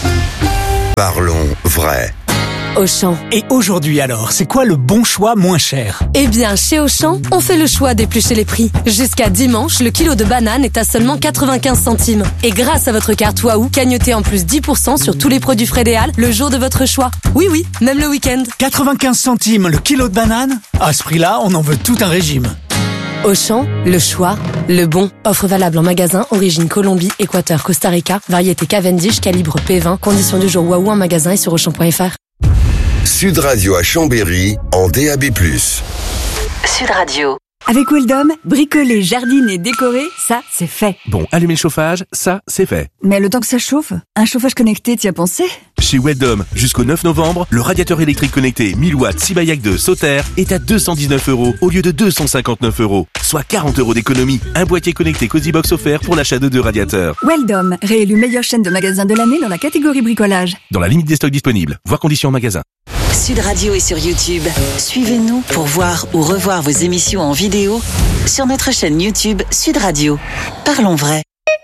Speaker 16: Parlons vrai.
Speaker 24: Auchan. Et aujourd'hui alors, c'est quoi le bon choix moins cher ?
Speaker 7: Eh bien, chez Auchan, on fait le choix d'éplucher les prix. Jusqu'à dimanche, le kilo de banane est à seulement quatre-vingt-quinze centimes. Et grâce à votre carte Waouh, cagnotez en plus dix pour cent sur tous les produits Frédéal le jour de votre choix. Oui, oui, même le week-end.
Speaker 24: quatre-vingt-quinze centimes le kilo de banane ? À ce prix-là, on en veut tout un régime.
Speaker 7: Auchan, le choix, le bon. Offre valable en magasin, origine Colombie, Équateur, Costa Rica, variété Cavendish, calibre P vingt, conditions du jour Waouh en magasin et sur auchan point f r.
Speaker 16: Sud Radio à Chambéry en D A B plus.
Speaker 1: Sud Radio.
Speaker 23: Avec Weldom, bricoler, jardiner, décorer, ça, c'est fait.
Speaker 9: Bon, allumer le chauffage, ça, c'est fait.
Speaker 23: Mais le temps que ça chauffe, un chauffage connecté, t'y as pensé ?
Speaker 9: Chez Weldom, jusqu'au neuf novembre, le radiateur électrique connecté mille watts Sibayak deux Sauter est à deux cent dix-neuf euros au lieu de deux cent cinquante-neuf euros, soit quarante euros d'économie. Un boîtier connecté Cozybox offert pour l'achat de deux radiateurs.
Speaker 23: Weldom, réélu meilleure chaîne de magasins de l'année dans la catégorie bricolage.
Speaker 9: Dans la limite des stocks disponibles, voir conditions en magasin.
Speaker 1: Sud Radio est sur YouTube. Suivez-nous pour voir ou revoir vos émissions en vidéo sur notre chaîne YouTube Sud Radio. Parlons vrai.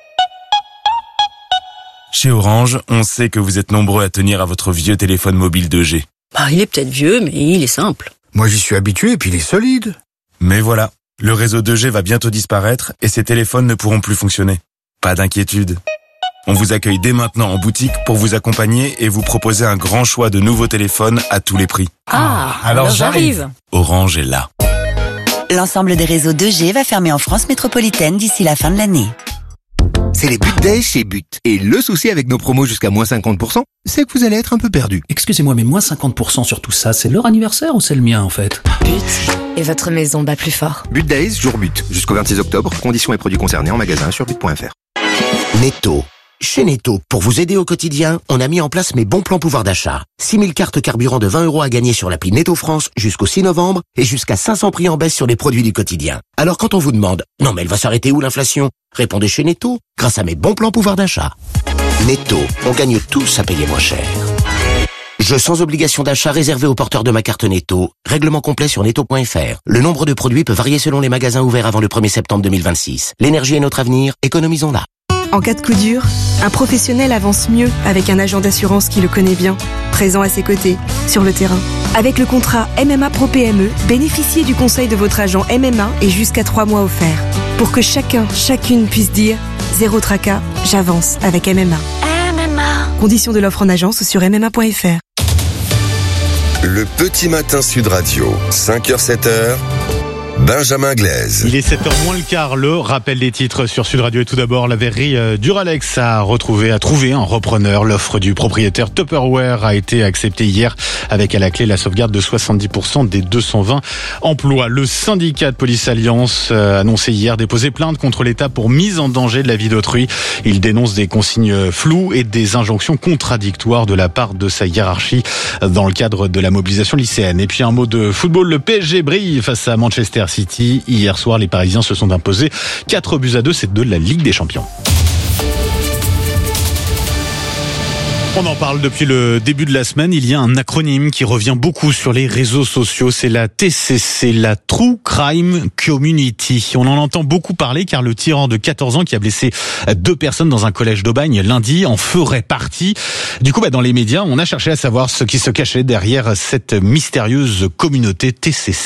Speaker 10: Chez Orange, on sait que vous êtes nombreux à tenir à votre vieux téléphone mobile deux G.
Speaker 11: Bah, il est peut-être vieux, mais il est simple.
Speaker 10: Moi, j'y suis habitué et puis il est solide. Mais voilà, le réseau deux G va bientôt disparaître et ces téléphones ne pourront plus fonctionner. Pas d'inquiétude. On vous accueille dès maintenant en boutique pour vous accompagner et vous proposer un grand choix de nouveaux téléphones à tous les prix.
Speaker 11: Ah, alors, alors j'arrive.
Speaker 10: Orange est là.
Speaker 1: L'ensemble des réseaux deux G va fermer en France métropolitaine d'ici la fin de l'année.
Speaker 12: C'est les But Days chez But. Et le souci avec nos promos jusqu'à moins cinquante pour cent, c'est que vous allez être un peu perdu.
Speaker 14: Excusez-moi, mais moins cinquante pour cent sur tout ça, c'est leur anniversaire ou c'est le mien en fait ?
Speaker 7: But. Et votre maison bat plus fort.
Speaker 12: But Days, jour But. Jusqu'au vingt-six octobre. Conditions et produits concernés en magasin sur but point f r.
Speaker 26: Netto. Chez Netto, pour vous aider au quotidien, on a mis en place mes bons plans pouvoir d'achat. six mille cartes carburant de vingt euros à gagner sur l'appli Netto France jusqu'au six novembre et jusqu'à cinq cents prix en baisse sur les produits du quotidien. Alors quand on vous demande « Non mais elle va s'arrêter où l'inflation ?» Répondez chez Netto, grâce à mes bons plans pouvoir d'achat. Netto, on gagne tous à payer moins cher. Jeu sans obligation d'achat réservé aux porteurs de ma carte Netto. Règlement complet sur netto point f r. Le nombre de produits peut varier selon les magasins ouverts avant le premier septembre deux mille vingt-six. L'énergie est notre avenir, économisons-la.
Speaker 23: En cas de coup dur, un professionnel avance mieux avec un agent d'assurance qui le connaît bien, présent à ses côtés, sur le terrain. Avec le contrat M M A Pro P M E, bénéficiez du conseil de votre agent M M A et jusqu'à trois mois offerts. Pour que chacun, chacune puisse dire « Zéro tracas, j'avance avec M M A ».
Speaker 18: M M A.
Speaker 23: Conditions de l'offre en agence sur m m a point f r.
Speaker 16: Le petit matin Sud Radio, cinq heures, sept heures. Benjamin Glaise.
Speaker 3: Il est sept heures moins le quart, le rappel des titres sur Sud Radio. Et tout d'abord, la verrerie Duralex a retrouvé, a trouvé un repreneur. L'offre du propriétaire Tupperware a été acceptée hier avec à la clé la sauvegarde de soixante-dix pour cent des deux cent vingt emplois. Le syndicat de Police Alliance a annoncé hier déposer plainte contre l'État pour mise en danger de la vie d'autrui. Il dénonce des consignes floues et des injonctions contradictoires de la part de sa hiérarchie dans le cadre de la mobilisation lycéenne. Et puis un mot de football, le P S G brille face à Manchester City. Hier soir, les Parisiens se sont imposés quatre buts à deux, c'est de la Ligue des Champions. On en parle depuis le début de la semaine. Il y a un acronyme qui revient beaucoup sur les réseaux sociaux. C'est la T C C, la True Crime Community. On en entend beaucoup parler car le tyran de quatorze ans qui a blessé deux personnes dans un collège d'Aubagne lundi en ferait partie. Du coup, bah, dans les médias, on a cherché à savoir ce qui se cachait derrière cette mystérieuse communauté T C C.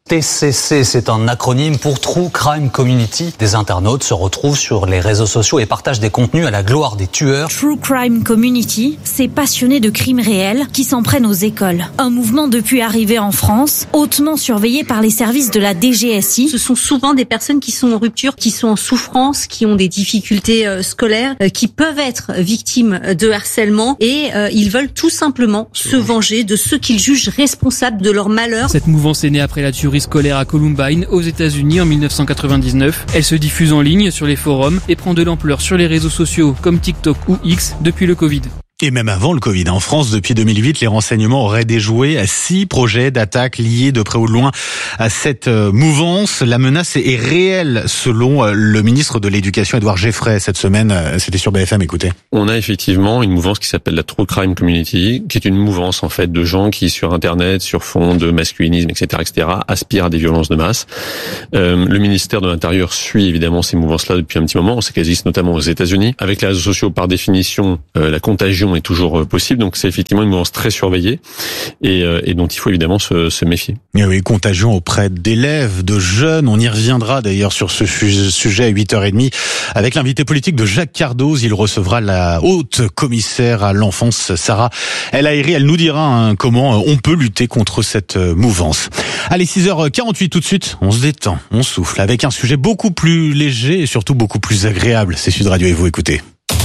Speaker 4: T C C, c'est un acronyme pour True Crime Community. Des internautes se retrouvent sur les réseaux sociaux et partagent des contenus à la gloire des tueurs.
Speaker 5: True Crime Community, c'est passionnés de crimes réels qui s'en prennent aux écoles. Un mouvement depuis arrivé en France, hautement surveillé par les services de la D G S I.
Speaker 13: Ce sont souvent des personnes qui sont en rupture, qui sont en souffrance, qui ont des difficultés euh, scolaires, euh, qui peuvent être victimes de harcèlement et euh, ils veulent tout simplement se venger de ceux qu'ils jugent responsables de leur malheur.
Speaker 15: Cette mouvance est née après la tuerie scolaire à Columbine, aux États-Unis en mille neuf cent quatre-vingt-dix-neuf. Elle se diffuse en ligne sur les forums et prend de l'ampleur sur les réseaux sociaux comme TikTok ou X depuis le Covid.
Speaker 3: Et même avant le Covid, en France, depuis deux mille huit, les renseignements auraient déjoué à six projets d'attaque liés de près ou de loin à cette mouvance. La menace est réelle, selon le ministre de l'Éducation, Édouard Geffray, cette semaine. C'était sur B F M, écoutez.
Speaker 19: On a effectivement une mouvance qui s'appelle la True Crime Community, qui est une mouvance, en fait, de gens qui, sur Internet, sur fond de masculinisme, et cetera, et cetera, aspirent à des violences de masse. Euh, le ministère de l'Intérieur suit évidemment ces mouvances-là depuis un petit moment. On sait qu'elles existent notamment aux États-Unis. Avec les réseaux sociaux, par définition, euh, la contagion est toujours possible, donc c'est effectivement une mouvance très surveillée et, euh, et dont il faut évidemment se, se méfier.
Speaker 3: Et oui, contagion auprès d'élèves, de jeunes, on y reviendra d'ailleurs sur ce sujet à huit heures trente avec l'invité politique de Jacques Cardoz. Il recevra la haute commissaire à l'enfance, Sarah El Haïry. Elle nous dira hein, comment on peut lutter contre cette mouvance. Allez, six heures quarante-huit tout de suite, on se détend, on souffle avec un sujet beaucoup plus léger et surtout beaucoup plus agréable. C'est Sud Radio et vous écoutez.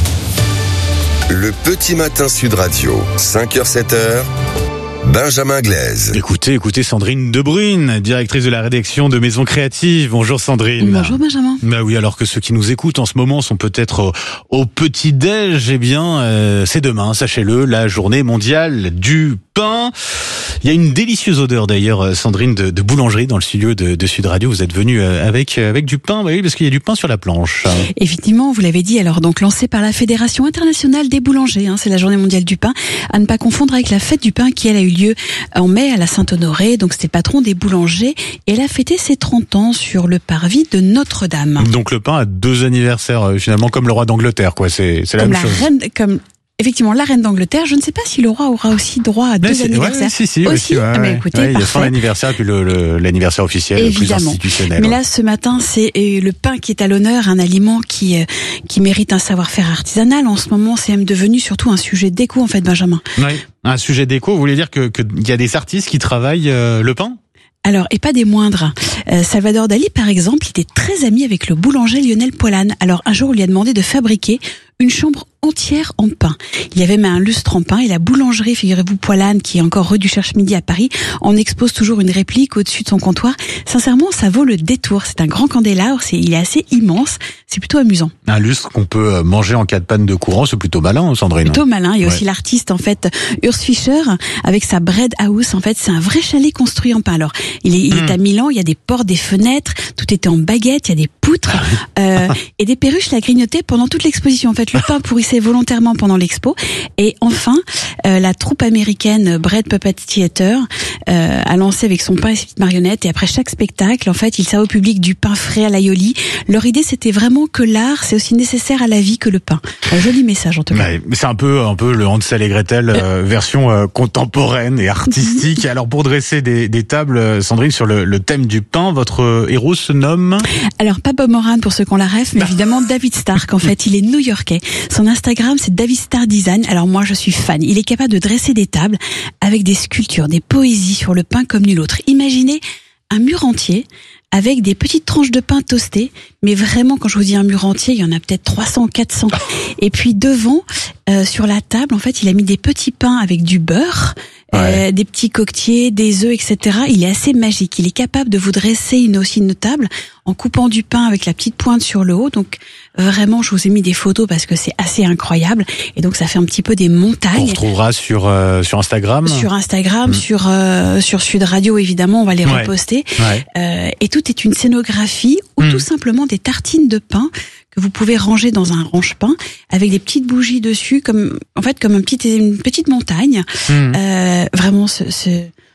Speaker 16: Le petit matin Sud Radio, cinq heures sept heures, Benjamin Glaise.
Speaker 3: Écoutez, écoutez Sandrine Debrune, directrice de la rédaction de Maison Créative. Bonjour Sandrine.
Speaker 8: Bonjour Benjamin.
Speaker 3: Bah oui, alors que ceux qui nous écoutent en ce moment sont peut-être au, au petit-déj, eh bien, euh, c'est demain, sachez-le, la journée mondiale du pain. Il y a une délicieuse odeur d'ailleurs, Sandrine, de, de boulangerie dans le studio de, de Sud Radio. Vous êtes venue avec avec du pain, bah oui, parce qu'il y a du pain sur la planche.
Speaker 8: Effectivement, vous l'avez dit. Alors donc lancé par la Fédération internationale des boulangers, hein, c'est la journée mondiale du pain. À ne pas confondre avec la fête du pain qui elle a eu lieu en mai à la Saint-Honoré. Donc c'était le patron des boulangers et elle a fêté ses trente ans sur le parvis de Notre-Dame.
Speaker 3: Donc le pain a deux anniversaires finalement, comme le roi d'Angleterre, quoi. C'est c'est la
Speaker 8: comme
Speaker 3: même
Speaker 8: la
Speaker 3: chose.
Speaker 8: Reine, comme Effectivement, la reine d'Angleterre, je ne sais pas si le roi aura aussi droit à deux
Speaker 3: Mais
Speaker 8: anniversaires.
Speaker 3: Ouais, si, si,
Speaker 8: aussi,
Speaker 3: aussi, ouais,
Speaker 8: ah, mais
Speaker 3: ouais.
Speaker 8: écoutez,
Speaker 3: ouais, il y a
Speaker 8: parfait.
Speaker 3: son anniversaire et puis le, le, l'anniversaire officiel,
Speaker 8: Évidemment.
Speaker 3: le plus institutionnel.
Speaker 8: Mais
Speaker 3: ouais.
Speaker 8: là, ce matin, c'est le pain qui est à l'honneur, un aliment qui euh, qui mérite un savoir-faire artisanal. En ce moment, c'est même devenu surtout un sujet d'écho, en fait, Benjamin.
Speaker 3: Oui, un sujet d'écho. Vous voulez dire que qu'il y a des artistes qui travaillent euh, le pain ?
Speaker 8: Alors, et pas des moindres. Euh, Salvador Dali, par exemple, était très ami avec le boulanger Lionel Poilane. Alors, un jour, on lui a demandé de fabriquer une chambre entière en pain. Il y avait même un lustre en pain et la boulangerie, figurez-vous, Poilane, qui est encore rue du Cherche-Midi à Paris, en expose toujours une réplique au-dessus de son comptoir. Sincèrement, ça vaut le détour. C'est un grand candélabre, c'est, il est assez immense, c'est plutôt amusant.
Speaker 3: Un lustre qu'on peut manger en cas de panne de courant, c'est plutôt malin, Sandrine.
Speaker 8: Plutôt malin. Il y a
Speaker 3: ouais.
Speaker 8: aussi l'artiste, en fait, Urs Fischer, avec sa bread house. En fait, c'est un vrai chalet construit en pain. Alors, il est, il mmh. est à Milan, il y a des portes, des fenêtres, tout était en baguette, il y a des poutres, euh, et des perruches l'a grignoté pendant toute l'exposition. En fait, le pain pourrissait volontairement pendant l'expo. Et enfin, euh, la troupe américaine Bread Puppet Theater euh, a lancé avec son pain et ses petites marionnettes. Et après chaque spectacle, en fait, ils servent au public du pain frais à l'aïoli. Leur idée, c'était vraiment que l'art, c'est aussi nécessaire à la vie que le pain. Un joli message, en tout cas.
Speaker 3: Ouais, mais c'est un peu, un peu le Hansel et Gretel euh, version euh, contemporaine et artistique. Alors, pour dresser des, des tables, Sandrine, sur le, le thème du pain, votre héros se nomme ?
Speaker 8: Alors, pas Bob Moran pour ceux qu'on la rêve, mais évidemment David Stark. En fait, il est new-yorkais. Son Instagram, c'est David Star Design. Alors moi, je suis fan. Il est capable de dresser des tables avec des sculptures, des poésies sur le pain comme nul autre. Imaginez un mur entier avec des petites tranches de pain toastées. Mais vraiment, quand je vous dis un mur entier, il y en a peut-être trois cents, quatre cents. Et puis devant, euh, sur la table, en fait, il a mis des petits pains avec du beurre, ouais. euh, des petits coquetiers, des œufs, et cetera. Il est assez magique. Il est capable de vous dresser une aussi une table en coupant du pain avec la petite pointe sur le haut. Donc vraiment, je vous ai mis des photos parce que c'est assez incroyable. Et donc ça fait un petit peu des montagnes.
Speaker 3: On retrouvera sur euh, sur Instagram.
Speaker 8: Sur Instagram, mmh. sur euh, sur Sud Radio évidemment, on va les ouais. reposter.
Speaker 3: Ouais.
Speaker 8: Euh, et tout est une scénographie ou mmh. tout simplement des tartines de pain que vous pouvez ranger dans un range-pain avec des petites bougies dessus, comme en fait comme un petit, une petite montagne. Mmh. Euh, vraiment ce, ce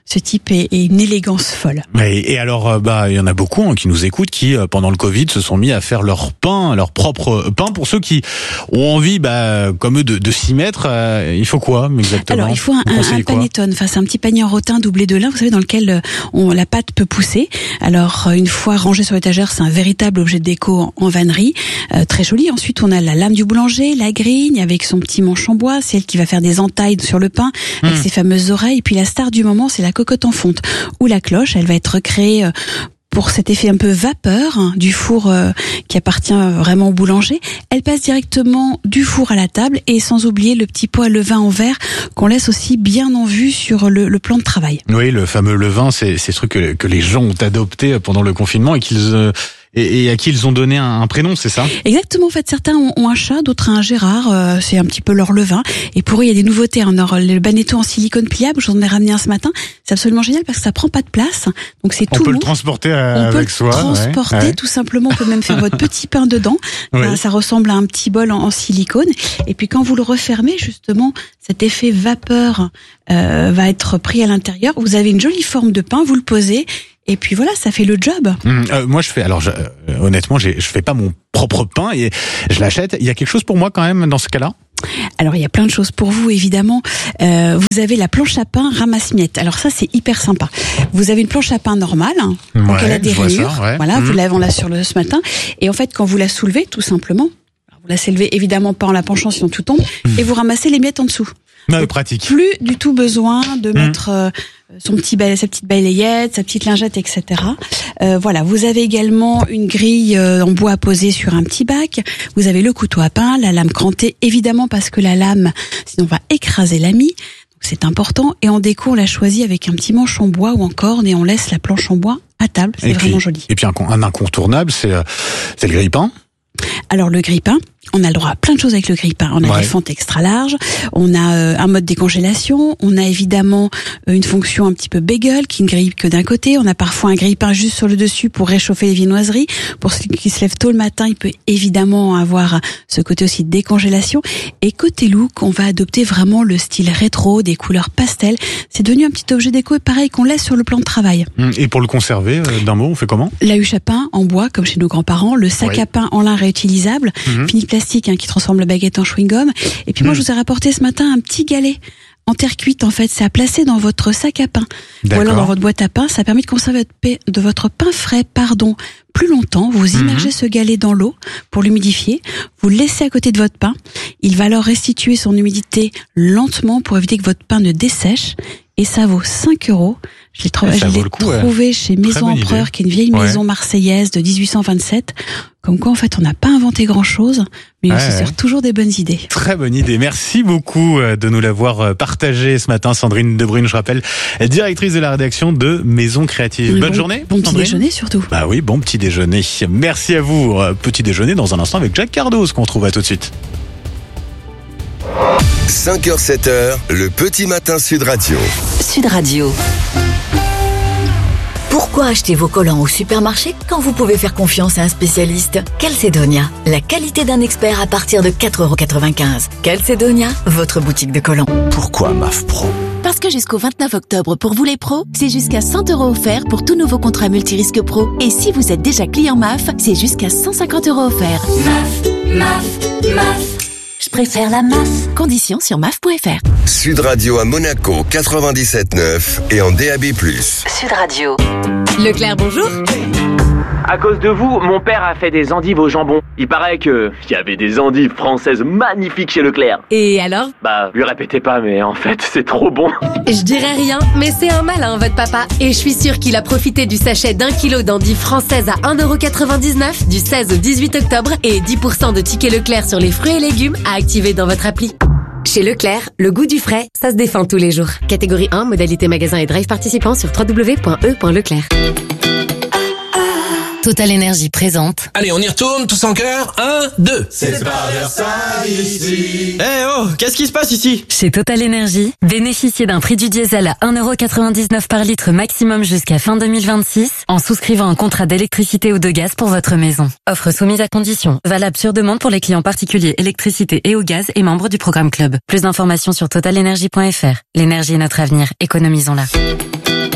Speaker 2: ce type est, est une élégance folle.
Speaker 3: Et, et alors, bah, il y en a beaucoup hein, qui nous écoutent, qui pendant le Covid se sont mis à faire leur pain, leur propre pain. Pour ceux qui ont envie, bah, comme eux, de, de s'y mettre, euh, il faut quoi exactement?
Speaker 2: Alors, il faut un, un, un panettone, enfin, c'est un petit panier en rotin doublé de lin, vous savez, dans lequel on, la pâte peut pousser. Alors, une fois rangé sur l'étagère, c'est un véritable objet de déco en, en vannerie, euh, très joli. Ensuite, on a la lame du boulanger, la grille avec son petit manche en bois, c'est elle qui va faire des entailles sur le pain avec mmh. ses fameuses oreilles. Et puis la star du moment, c'est la cocotte en fonte ou la cloche. Elle va être créée euh, pour cet effet un peu vapeur hein, du four euh, qui appartient vraiment au boulanger. Elle passe directement du four à la table et sans oublier le petit pot à levain en verre qu'on laisse aussi bien en vue sur le, le plan de travail.
Speaker 3: Oui, le fameux levain, c'est, c'est ce truc que, que les gens ont adopté pendant le confinement et qu'ils... Euh... Et, et à qui ils ont donné un, un prénom, c'est ça?
Speaker 2: Exactement. En fait, certains ont, ont un chat, d'autres un Gérard. Euh, c'est un petit peu leur levain. Et pour eux, il y a des nouveautés. Hein. Alors, le Banetto en silicone pliable, j'en ai ramené un ce matin. C'est absolument génial parce que ça prend pas de place. Donc c'est tout.
Speaker 3: On peut
Speaker 2: mou.
Speaker 3: le transporter
Speaker 2: à,
Speaker 3: on avec soi.
Speaker 2: On peut le transporter
Speaker 3: ouais.
Speaker 2: tout simplement. On peut même faire votre petit pain dedans. Ouais. Euh, ça ressemble à un petit bol en, en silicone. Et puis quand vous le refermez, justement, cet effet vapeur euh, va être pris à l'intérieur. Vous avez une jolie forme de pain. Vous le posez. Et puis voilà, ça fait le job.
Speaker 3: Mmh, euh, moi, je fais. Alors, je, euh, honnêtement, j'ai, je fais pas mon propre pain et je l'achète. Il y a quelque chose pour moi quand même dans ce cas-là.
Speaker 2: Alors il y a plein de choses pour vous évidemment. Euh, vous avez la planche à pain ramasse-miettes. Alors ça c'est hyper sympa. Vous avez une planche à pain normale, hein,
Speaker 3: ouais,
Speaker 2: donc elle a des rayures.
Speaker 3: Ça, ouais.
Speaker 2: Voilà, mmh. vous l'avez on l'a sur le ce matin. Et en fait quand vous la soulevez, tout simplement, vous la soulevez évidemment pas en la penchant sinon tout tombe, mmh. et vous ramassez les miettes en dessous.
Speaker 3: Non, pratique.
Speaker 2: Plus du tout besoin de mmh. mettre euh, son petit balai, sa petite balayette, sa petite lingette, et cetera. Euh, voilà, vous avez également une grille euh, en bois à poser sur un petit bac. Vous avez le couteau à pain, la lame crantée, évidemment parce que la lame, sinon va écraser la mie. Donc c'est important. Et en déco, on l'a choisi avec un petit manche en bois ou en corne et on laisse la planche en bois à table. C'est
Speaker 3: et
Speaker 2: vraiment
Speaker 3: puis,
Speaker 2: joli.
Speaker 3: Et puis un, un incontournable, c'est, c'est le grille-pain.
Speaker 2: Alors le grille-pain, on a le droit à plein de choses avec le grille-pain. On a ouais. des fentes extra larges, on a euh, un mode décongélation, on a évidemment euh, une fonction un petit peu bagel qui ne grille que d'un côté. On a parfois un grille-pain juste sur le dessus pour réchauffer les viennoiseries. Pour ceux qui se lèvent tôt le matin, il peut évidemment avoir ce côté aussi de décongélation. Et côté look, on va adopter vraiment le style rétro, des couleurs pastel. C'est devenu un petit objet déco et pareil qu'on laisse sur le plan de travail.
Speaker 3: Et pour le conserver, euh, d'un mot, on fait comment?
Speaker 2: La huche à pain en bois, comme chez nos grands-parents, le sac ouais. à pain en lin réutilisable, mmh. fini de plastique hein, qui transforme la baguette en chewing-gum. Et puis mmh. moi, je vous ai rapporté ce matin un petit galet en terre cuite. En fait, c'est à placer dans votre sac à pain D'accord. ou alors dans votre boîte à pain. Ça permet de conserver de votre pain frais, pardon, plus longtemps. Vous immergez mmh. ce galet dans l'eau pour l'humidifier. Vous le laissez à côté de votre pain. Il va alors restituer son humidité lentement pour éviter que votre pain ne dessèche. Et ça vaut cinq euros. Je l'ai, trou- je l'ai coup, trouvé ouais. chez Maison Empereur, idée. Qui est une vieille ouais. maison marseillaise de dix-huit cent vingt-sept. Comme quoi, en fait, on n'a pas inventé grand-chose, mais ouais, on se sert ouais. toujours des bonnes idées.
Speaker 3: Très bonne idée. Merci beaucoup de nous l'avoir partagé ce matin, Sandrine Debrune, je rappelle, directrice de la rédaction de Maison Créative. Oui, Bonne
Speaker 2: bon,
Speaker 3: journée.
Speaker 2: Bon petit déjeuner surtout.
Speaker 3: Bah oui, bon petit déjeuner. Merci à vous. Petit déjeuner dans un instant avec Jacques Cardoz qu'on retrouve à tout de suite.
Speaker 16: cinq heures sept heures, le petit matin Sud Radio.
Speaker 1: Sud Radio. Pourquoi acheter vos collants au supermarché quand vous pouvez faire confiance à un spécialiste? Calcedonia, la qualité d'un expert à partir de quatre euros quatre-vingt-quinze. Calcedonia, votre boutique de collants.
Speaker 17: Pourquoi M A F Pro?
Speaker 20: Parce que jusqu'au vingt-neuf octobre, pour vous les pros, c'est jusqu'à cent euros offerts pour tout nouveau contrat multirisque pro. Et si vous êtes déjà client M A F, c'est jusqu'à cent cinquante euros offerts.
Speaker 18: M A F, M A F, M A F. Je préfère la M A F.
Speaker 20: Conditions sur M A F point F R.
Speaker 16: Sud Radio à Monaco quatre-vingt-dix-sept neuf et en D A B plus.
Speaker 1: Sud Radio.
Speaker 7: Leclerc, bonjour.
Speaker 21: À cause de vous, mon père a fait des endives au jambon. Il paraît que il y avait des endives françaises magnifiques chez Leclerc.
Speaker 7: Et alors?
Speaker 21: Bah, lui répétez pas, mais en fait, c'est trop bon.
Speaker 7: Je dirais rien, mais c'est un malin, votre papa. Et je suis sûre qu'il a profité du sachet d'un kilo d'endives françaises à un euro quatre-vingt-dix-neuf du seize au dix-huit octobre et dix pour cent de tickets Leclerc sur les fruits et légumes à activer dans votre appli. Chez Leclerc, le goût du frais, ça se défend tous les jours. Catégorie un, modalité magasin et drive participant sur w w w point e point leclerc.
Speaker 22: Total Énergie présente.
Speaker 25: Allez, on y retourne, tous en cœur. Un, deux.
Speaker 27: C'est pas Versailles ici.
Speaker 25: Eh hey, oh, qu'est-ce qui se passe ici?
Speaker 22: Chez Total Énergie, bénéficiez d'un prix du diesel à un euro quatre-vingt-dix-neuf par litre maximum jusqu'à fin deux mille vingt-six en souscrivant un contrat d'électricité ou de gaz pour votre maison. Offre soumise à condition. Valable sur demande pour les clients particuliers électricité et au gaz et membres du programme Club. Plus d'informations sur total énergie point f r. L'énergie est notre avenir. Économisons-la.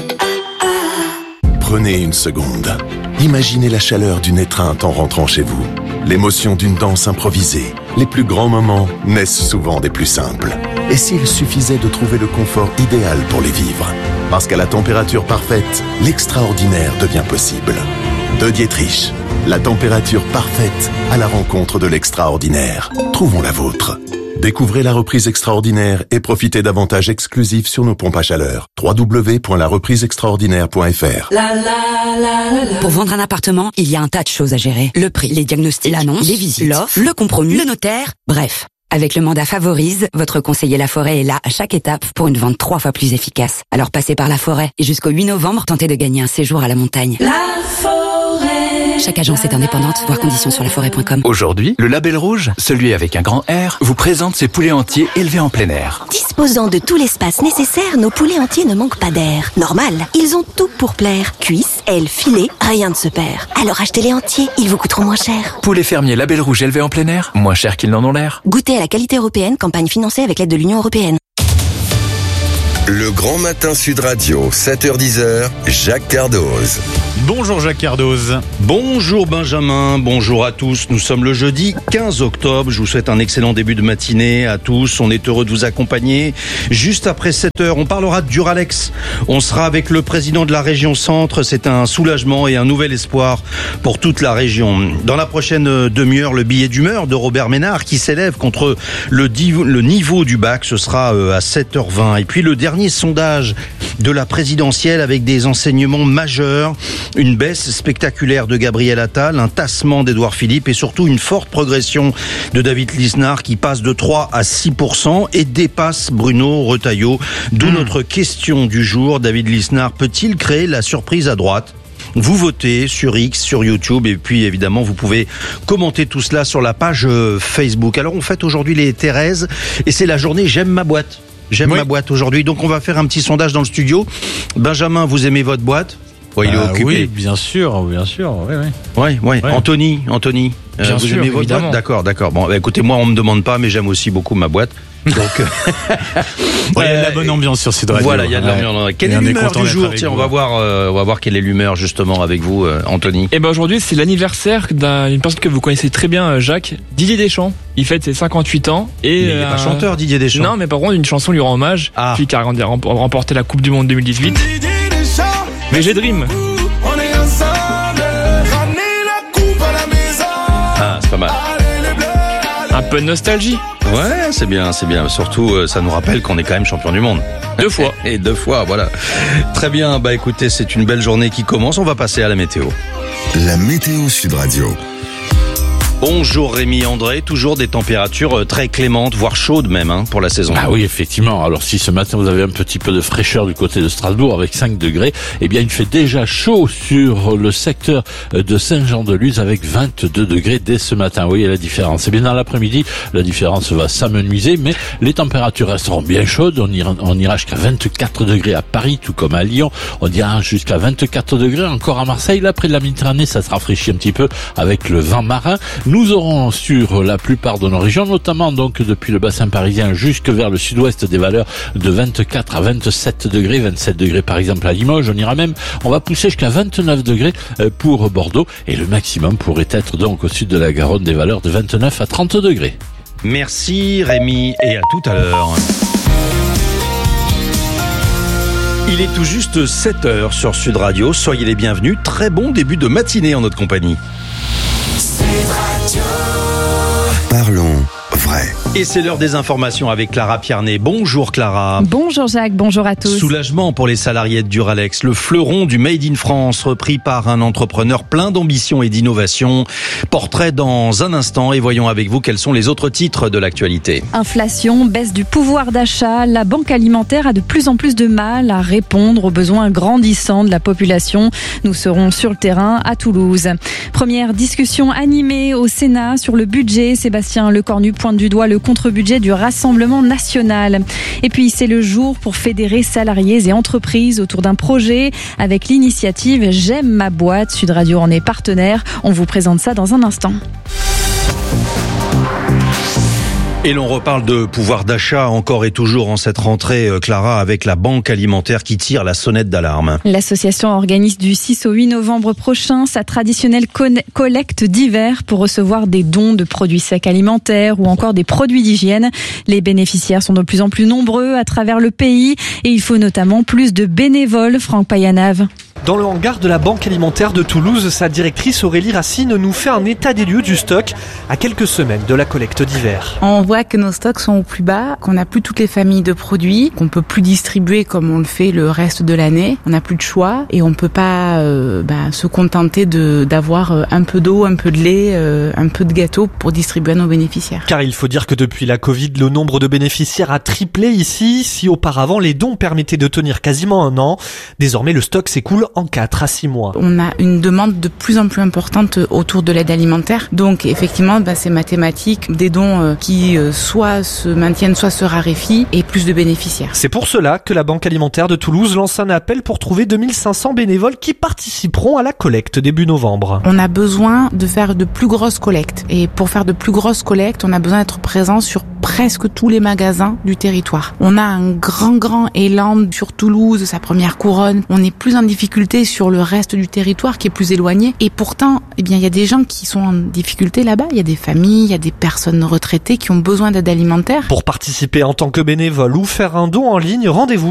Speaker 6: Prenez une seconde. Imaginez la chaleur d'une étreinte en rentrant chez vous. L'émotion d'une danse improvisée. Les plus grands moments naissent souvent des plus simples. Et s'il suffisait de trouver le confort idéal pour les vivre? Parce qu'à la température parfaite, l'extraordinaire devient possible. De Dietrich, la température parfaite à la rencontre de l'extraordinaire. Trouvons la vôtre. Découvrez la reprise extraordinaire et profitez d'avantages exclusifs sur nos pompes à chaleur. w w w point la reprise extraordinaire point f r.
Speaker 9: La, la, la, la, la. Pour vendre un appartement, il y a un tas de choses à gérer. Le prix, les diagnostics, l'annonce, les visites, l'offre, le compromis, le notaire, bref. Avec le mandat Favorise, votre conseiller Laforêt est là à chaque étape pour une vente trois fois plus efficace. Alors passez par Laforêt et jusqu'au huit novembre, tentez de gagner un séjour à la montagne. Laforêt. Chaque agence est indépendante, voir conditions sur laforêt point com.
Speaker 10: Aujourd'hui, le Label Rouge, celui avec un grand R, vous présente ses poulets entiers élevés en plein air.
Speaker 11: Disposant de tout l'espace nécessaire, nos poulets entiers ne manquent pas d'air. Normal, ils ont tout pour plaire. Cuisses, ailes, filets, rien ne se perd. Alors achetez-les entiers, ils vous coûteront moins cher.
Speaker 10: Poulets fermiers Label Rouge élevés en plein air, moins cher qu'ils n'en ont l'air.
Speaker 11: Goûtez à la qualité européenne, campagne financée avec l'aide de l'Union européenne.
Speaker 16: Le Grand Matin Sud Radio, sept heures dix, Jacques Cardoz.
Speaker 3: Bonjour Jacques Cardoz.
Speaker 14: Bonjour Benjamin, bonjour à tous. Nous sommes le jeudi quinze octobre. Je vous souhaite un excellent début de matinée à tous. On est heureux de vous accompagner. Juste après sept heures, on parlera de Duralex. On sera avec le président de la région Centre. C'est un soulagement et un nouvel espoir pour toute la région. Dans la prochaine demi-heure, le billet d'humeur de Robert Ménard qui s'élève contre le, div- le niveau du bac. Ce sera à sept heures vingt. Et puis le dernier sondage de la présidentielle avec des enseignements majeurs. Une baisse spectaculaire de Gabriel Attal, un tassement d'Édouard Philippe et surtout une forte progression de David Lisnard qui passe de trois à six pour cent et dépasse Bruno Retailleau. D'où mmh. notre question du jour. David Lisnard peut-il créer la surprise à droite ? Vous votez sur X, sur YouTube et puis évidemment vous pouvez commenter tout cela sur la page Facebook. Alors on fête aujourd'hui les Thérèse et c'est la journée J'aime ma boîte. J'aime oui. ma boîte aujourd'hui. Donc on va faire un petit sondage dans le studio. Benjamin, vous aimez votre boîte ? Ouais, il est occupé.
Speaker 3: Oui, bien sûr, bien sûr. Oui, oui.
Speaker 14: Ouais, ouais. ouais. Anthony, Anthony, euh,
Speaker 3: bien
Speaker 14: vous
Speaker 3: sûr,
Speaker 14: aimez votre
Speaker 3: évidemment.
Speaker 14: boîte ? D'accord, d'accord. Bon, bah, écoutez, moi, on me demande pas, mais j'aime aussi beaucoup ma boîte. Donc,
Speaker 3: bon, il y a de la bonne ambiance sur Sud Radio.
Speaker 14: Voilà, il y a de
Speaker 3: ouais.
Speaker 14: l'ambiance. Quelle est l'humeur du jour ? Tiens, on va voir, euh, on va voir quelle est l'humeur justement avec vous, euh, Anthony.
Speaker 17: Eh ben aujourd'hui, c'est l'anniversaire d'une personne que vous connaissez très bien, Jacques, Didier Deschamps. Il fête ses cinquante-huit ans et
Speaker 14: mais il n'est pas euh, chanteur, Didier Deschamps.
Speaker 17: Non, mais par contre, une chanson lui rend hommage. Ah. Puis qui a remporté la Coupe du Monde deux mille dix-huit. Mais j'ai Dream.
Speaker 14: Ah, c'est pas mal.
Speaker 17: Un peu de nostalgie.
Speaker 14: Ouais, c'est bien, c'est bien. Surtout, euh, ça nous rappelle qu'on est quand même champion du monde.
Speaker 17: Deux fois.
Speaker 14: Et deux fois, voilà. Très bien, bah écoutez, c'est une belle journée qui commence. On va passer à la météo.
Speaker 16: La météo Sud Radio.
Speaker 14: Bonjour Rémi André, toujours des températures très clémentes, voire chaudes même hein, pour la saison.
Speaker 24: Ah oui, effectivement. Alors si ce matin vous avez un petit peu de fraîcheur du côté de Strasbourg avec cinq degrés, eh bien il fait déjà chaud sur le secteur de Saint-Jean-de-Luz avec vingt-deux degrés dès ce matin. Vous voyez la différence. Et bien dans l'après-midi, la différence va s'amenuiser, mais les températures resteront bien chaudes. On ira, on ira jusqu'à vingt-quatre degrés à Paris, tout comme à Lyon. On ira jusqu'à vingt-quatre degrés encore à Marseille. Là, près de la Méditerranée, ça se rafraîchit un petit peu avec le vent marin. Nous aurons sur la plupart de nos régions, notamment donc depuis le bassin parisien jusque vers le sud-ouest, des valeurs de vingt-quatre à vingt-sept degrés, vingt-sept degrés par exemple à Limoges. On ira même, on va pousser jusqu'à vingt-neuf degrés pour Bordeaux et le maximum pourrait être donc au sud de la Garonne des valeurs de vingt-neuf à trente degrés.
Speaker 14: Merci Rémi et à tout à l'heure. Il est tout juste sept heures sur Sud Radio. Soyez les bienvenus. Très bon début de matinée en notre compagnie.
Speaker 16: Parlons vrai.
Speaker 14: Et c'est l'heure des informations avec Clara Piernet. Bonjour Clara.
Speaker 28: Bonjour Jacques, bonjour à tous.
Speaker 14: Soulagement pour les salariés de Duralex, le fleuron du Made in France, repris par un entrepreneur plein d'ambition et d'innovation. Portrait dans un instant et voyons avec vous quels sont les autres titres de l'actualité.
Speaker 28: Inflation, baisse du pouvoir d'achat, la banque alimentaire a de plus en plus de mal à répondre aux besoins grandissants de la population. Nous serons sur le terrain à Toulouse. Première discussion animée au Sénat sur le budget. Sébastien Lecornu pointe du doigt le contre-budget du Rassemblement national. Et puis c'est le jour pour fédérer salariés et entreprises autour d'un projet avec l'initiative J'aime ma boîte. Sud Radio en est partenaire. On vous présente ça dans un instant.
Speaker 14: Et l'on reparle de pouvoir d'achat encore et toujours en cette rentrée, Clara, avec la Banque Alimentaire qui tire la sonnette d'alarme.
Speaker 28: L'association organise du six au huit novembre prochain sa traditionnelle collecte d'hiver pour recevoir des dons de produits secs alimentaires ou encore des produits d'hygiène. Les bénéficiaires sont de plus en plus nombreux à travers le pays et il faut notamment plus de bénévoles. Franck Payanave.
Speaker 4: Dans le hangar de la Banque Alimentaire de Toulouse, sa directrice Aurélie Racine nous fait un état des lieux du stock à quelques semaines de la collecte d'hiver.
Speaker 5: On voit que nos stocks sont au plus bas, qu'on n'a plus toutes les familles de produits, qu'on peut plus distribuer comme on le fait le reste de l'année. On n'a plus de choix et on peut pas euh, bah, se contenter de d'avoir un peu d'eau, un peu de lait, euh, un peu de gâteau pour distribuer à nos bénéficiaires.
Speaker 4: Car il faut dire que depuis la Covid, le nombre de bénéficiaires a triplé ici. Si auparavant les dons permettaient de tenir quasiment un an, désormais le stock s'écoule en quatre à six mois.
Speaker 5: On a une demande de plus en plus importante autour de l'aide alimentaire. Donc effectivement, bah, c'est mathématique, des dons euh, qui euh, soit se maintiennent, soit se raréfient et plus de bénéficiaires.
Speaker 4: C'est pour cela que la Banque Alimentaire de Toulouse lance un appel pour trouver deux mille cinq cents bénévoles qui participeront à la collecte début novembre.
Speaker 5: On a besoin de faire de plus grosses collectes. Et pour faire de plus grosses collectes, on a besoin d'être présent sur presque tous les magasins du territoire. On a un grand, grand élan sur Toulouse, sa première couronne. On est plus en difficulté sur le reste du territoire qui est plus éloigné. Et pourtant, eh bien, il y a des gens qui sont en difficulté là-bas. Il y a des familles, il y a des personnes retraitées qui ont besoin d'aide alimentaire.
Speaker 4: Pour participer en tant que bénévole ou faire un don en ligne, rendez-vous